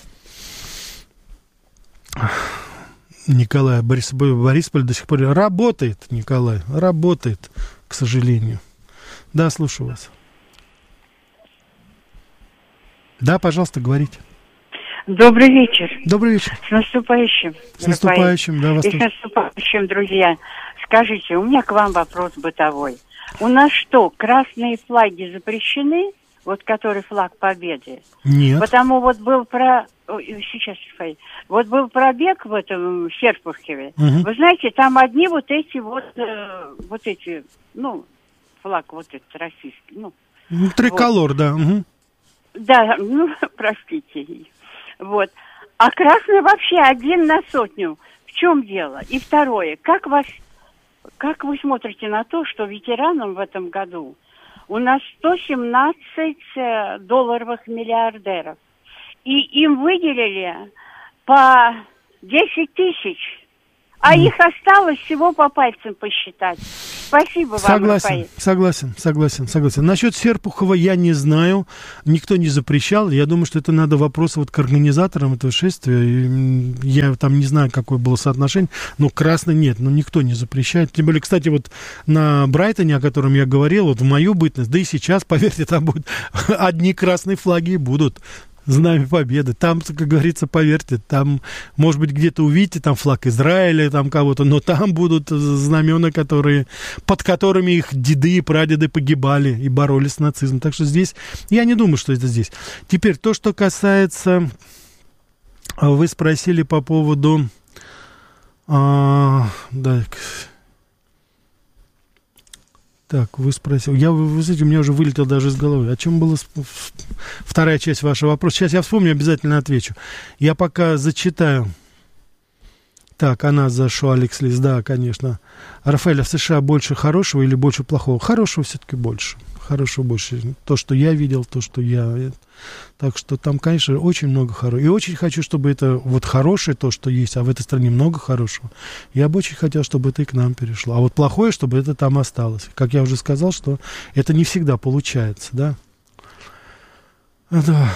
Николай, Борисполь до сих пор работает, Николай, работает, к сожалению. Да, слушаю вас. Да, пожалуйста, говорите. Добрый вечер. Добрый вечер. С наступающим. С наступающим, да, вас и с наступающим, друзья. Скажите, у меня к вам вопрос бытовой. У нас что, красные флаги запрещены? Вот который флаг Победы? Нет. Потому вот был сейчас, вот был пробег в этом Серпухове. Угу. Вы знаете, там одни вот эти, ну, флаг вот этот российский, ну. Триколор, вот. Да. Угу. Да, ну, простите. Вот. А красный вообще 1 на 100. В чем дело? И второе, как вы смотрите на то, что ветеранам в этом году у нас 117 долларовых миллиардеров, и им выделили по 10 тысяч, а их осталось всего по пальцам посчитать. Спасибо вам, Рафаэль. Согласен. Насчет Серпухова я не знаю, никто не запрещал. Я думаю, что это надо вопрос вот к организаторам этого шествия. Я там не знаю, какое было соотношение, но красный нет, но никто не запрещает. Тем более, кстати, вот на Брайтоне, о котором я говорил, вот в мою бытность, да и сейчас, поверьте, там будут одни красные флаги и будут. Знамя Победы. Там, как говорится, поверьте, там, может быть, где-то увидите там флаг Израиля, там кого-то, но там будут знамена, под которыми их деды и прадеды погибали и боролись с нацизмом. Так что здесь, я не думаю, что это здесь. Теперь, то, что касается, вы спросили по поводу, Так, вы спросили. Вы знаете, у меня уже вылетел даже из головы. О чем была вторая часть вашего вопроса? Сейчас я вспомню, обязательно отвечу. Я пока зачитаю. Так, она зашла, Алекс Лис, да, конечно. Рафаэль, а в США больше хорошего или больше плохого? Хорошего все-таки больше. Хорошего больше. То, что я видел, то, что я... Так что там, конечно, очень много хорошего. И очень хочу, чтобы это вот хорошее то, что есть, а в этой стране много хорошего. Я бы очень хотел, чтобы это и к нам перешло. А вот плохое, чтобы это там осталось. Как я уже сказал, что это не всегда получается, да? Да.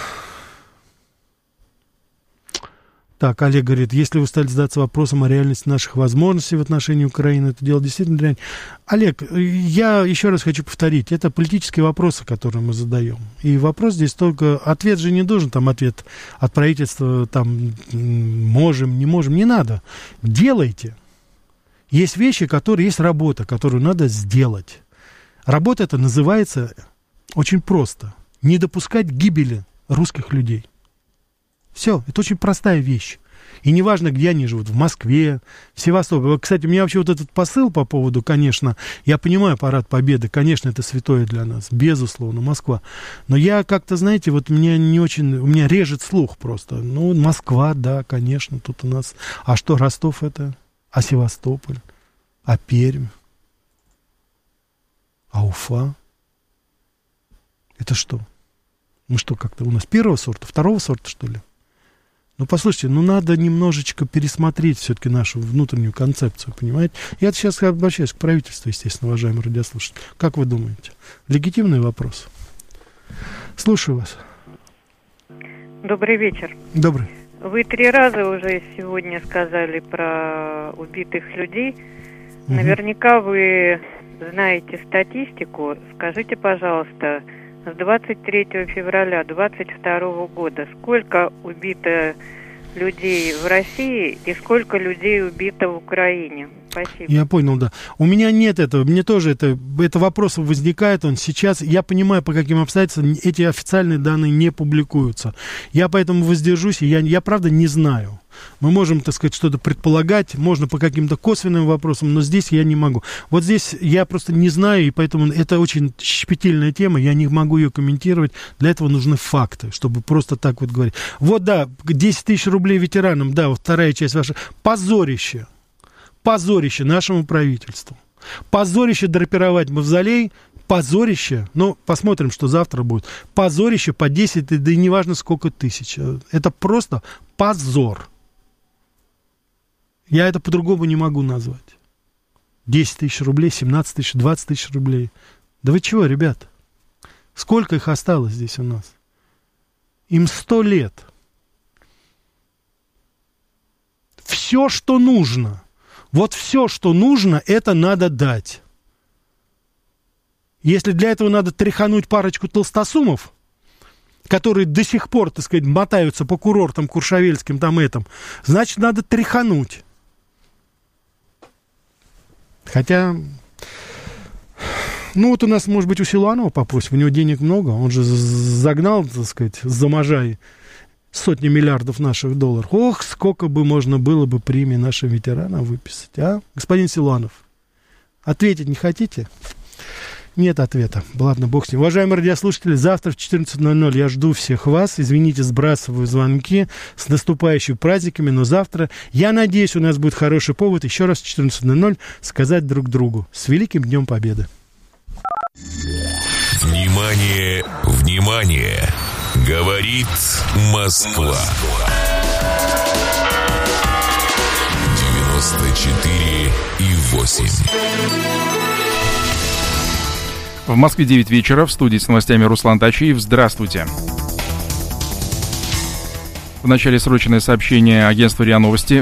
Так, Олег говорит, если вы стали задаться вопросом о реальности наших возможностей в отношении Украины, это дело действительно реально. Олег, я еще раз хочу повторить, это политические вопросы, которые мы задаем. И вопрос здесь только, ответ же не должен, там, ответ от правительства, там, можем, не можем, не надо. Делайте. Есть вещи, есть работа, которую надо сделать. Работа эта называется очень просто. Не допускать гибели русских людей. Все, это очень простая вещь. И неважно, где они живут, в Москве, в Севастополе. Кстати, у меня вообще вот этот посыл по поводу, конечно, я понимаю Парад Победы, конечно, это святое для нас, безусловно, Москва. Но я как-то, знаете, вот меня не очень, у меня режет слух просто. Ну, Москва, да, конечно, тут у нас. А что, Ростов это? А Севастополь? А Пермь? А Уфа? Это что? Мы что, как-то у нас первого сорта, второго сорта, что ли? Ну, послушайте, надо немножечко пересмотреть все-таки нашу внутреннюю концепцию, понимаете? Я сейчас обращаюсь к правительству, естественно, уважаемые радиослушатели. Как вы думаете? Легитимный вопрос? Слушаю вас. Добрый вечер. Добрый. Вы 3 раза уже сегодня сказали про убитых людей. Наверняка вы знаете статистику. Скажите, пожалуйста, с 23 февраля 2022 года сколько убито людей в России и сколько людей убито в Украине? Спасибо. Я понял, да. У меня нет этого, мне тоже это вопрос возникает, он сейчас, я понимаю, по каким обстоятельствам эти официальные данные не публикуются. Я поэтому воздержусь, и я правда не знаю. Мы можем, так сказать, что-то предполагать, можно по каким-то косвенным вопросам, но здесь я не могу. Вот здесь я просто не знаю, и поэтому это очень щепетильная тема, я не могу ее комментировать. Для этого нужны факты, чтобы просто так вот говорить. Вот, да, 10 тысяч рублей ветеранам, да, вот вторая часть ваша. Позорище. Позорище нашему правительству. Позорище драпировать мавзолей. Позорище, посмотрим, что завтра будет. Позорище по 10, да и неважно сколько тысяч. Это просто позор. Я это по-другому не могу назвать. 10 тысяч рублей, 17 тысяч, 20 тысяч рублей. Да вы чего, ребят? Сколько их осталось здесь у нас? Им 100 лет. Все, что нужно, вот все, что нужно, это надо дать. Если для этого надо тряхануть парочку толстосумов, которые до сих пор, так сказать, мотаются по курортам куршавельским, там этом, значит, надо тряхануть. Хотя, ну вот у нас, может быть, у Силуанова попросим, у него денег много, он же загнал, так сказать, за Можай сотни миллиардов наших долларов. Ох, сколько бы можно было бы премии нашим ветеранам выписать, а? Господин Силуанов, ответить не хотите? Нет ответа. Ладно, бог с ним. Уважаемые радиослушатели, завтра в 14:00 я жду всех вас. Извините, сбрасываю звонки. С наступающими праздниками, но завтра, я надеюсь, у нас будет хороший повод еще раз в 14:00 сказать друг другу: с Великим Днем Победы! Внимание, внимание! Говорит Москва. 94,8. В Москве 9 вечера, в студии с новостями Руслан Тачиев. Здравствуйте. В начале срочное сообщение агентства РИА Новости.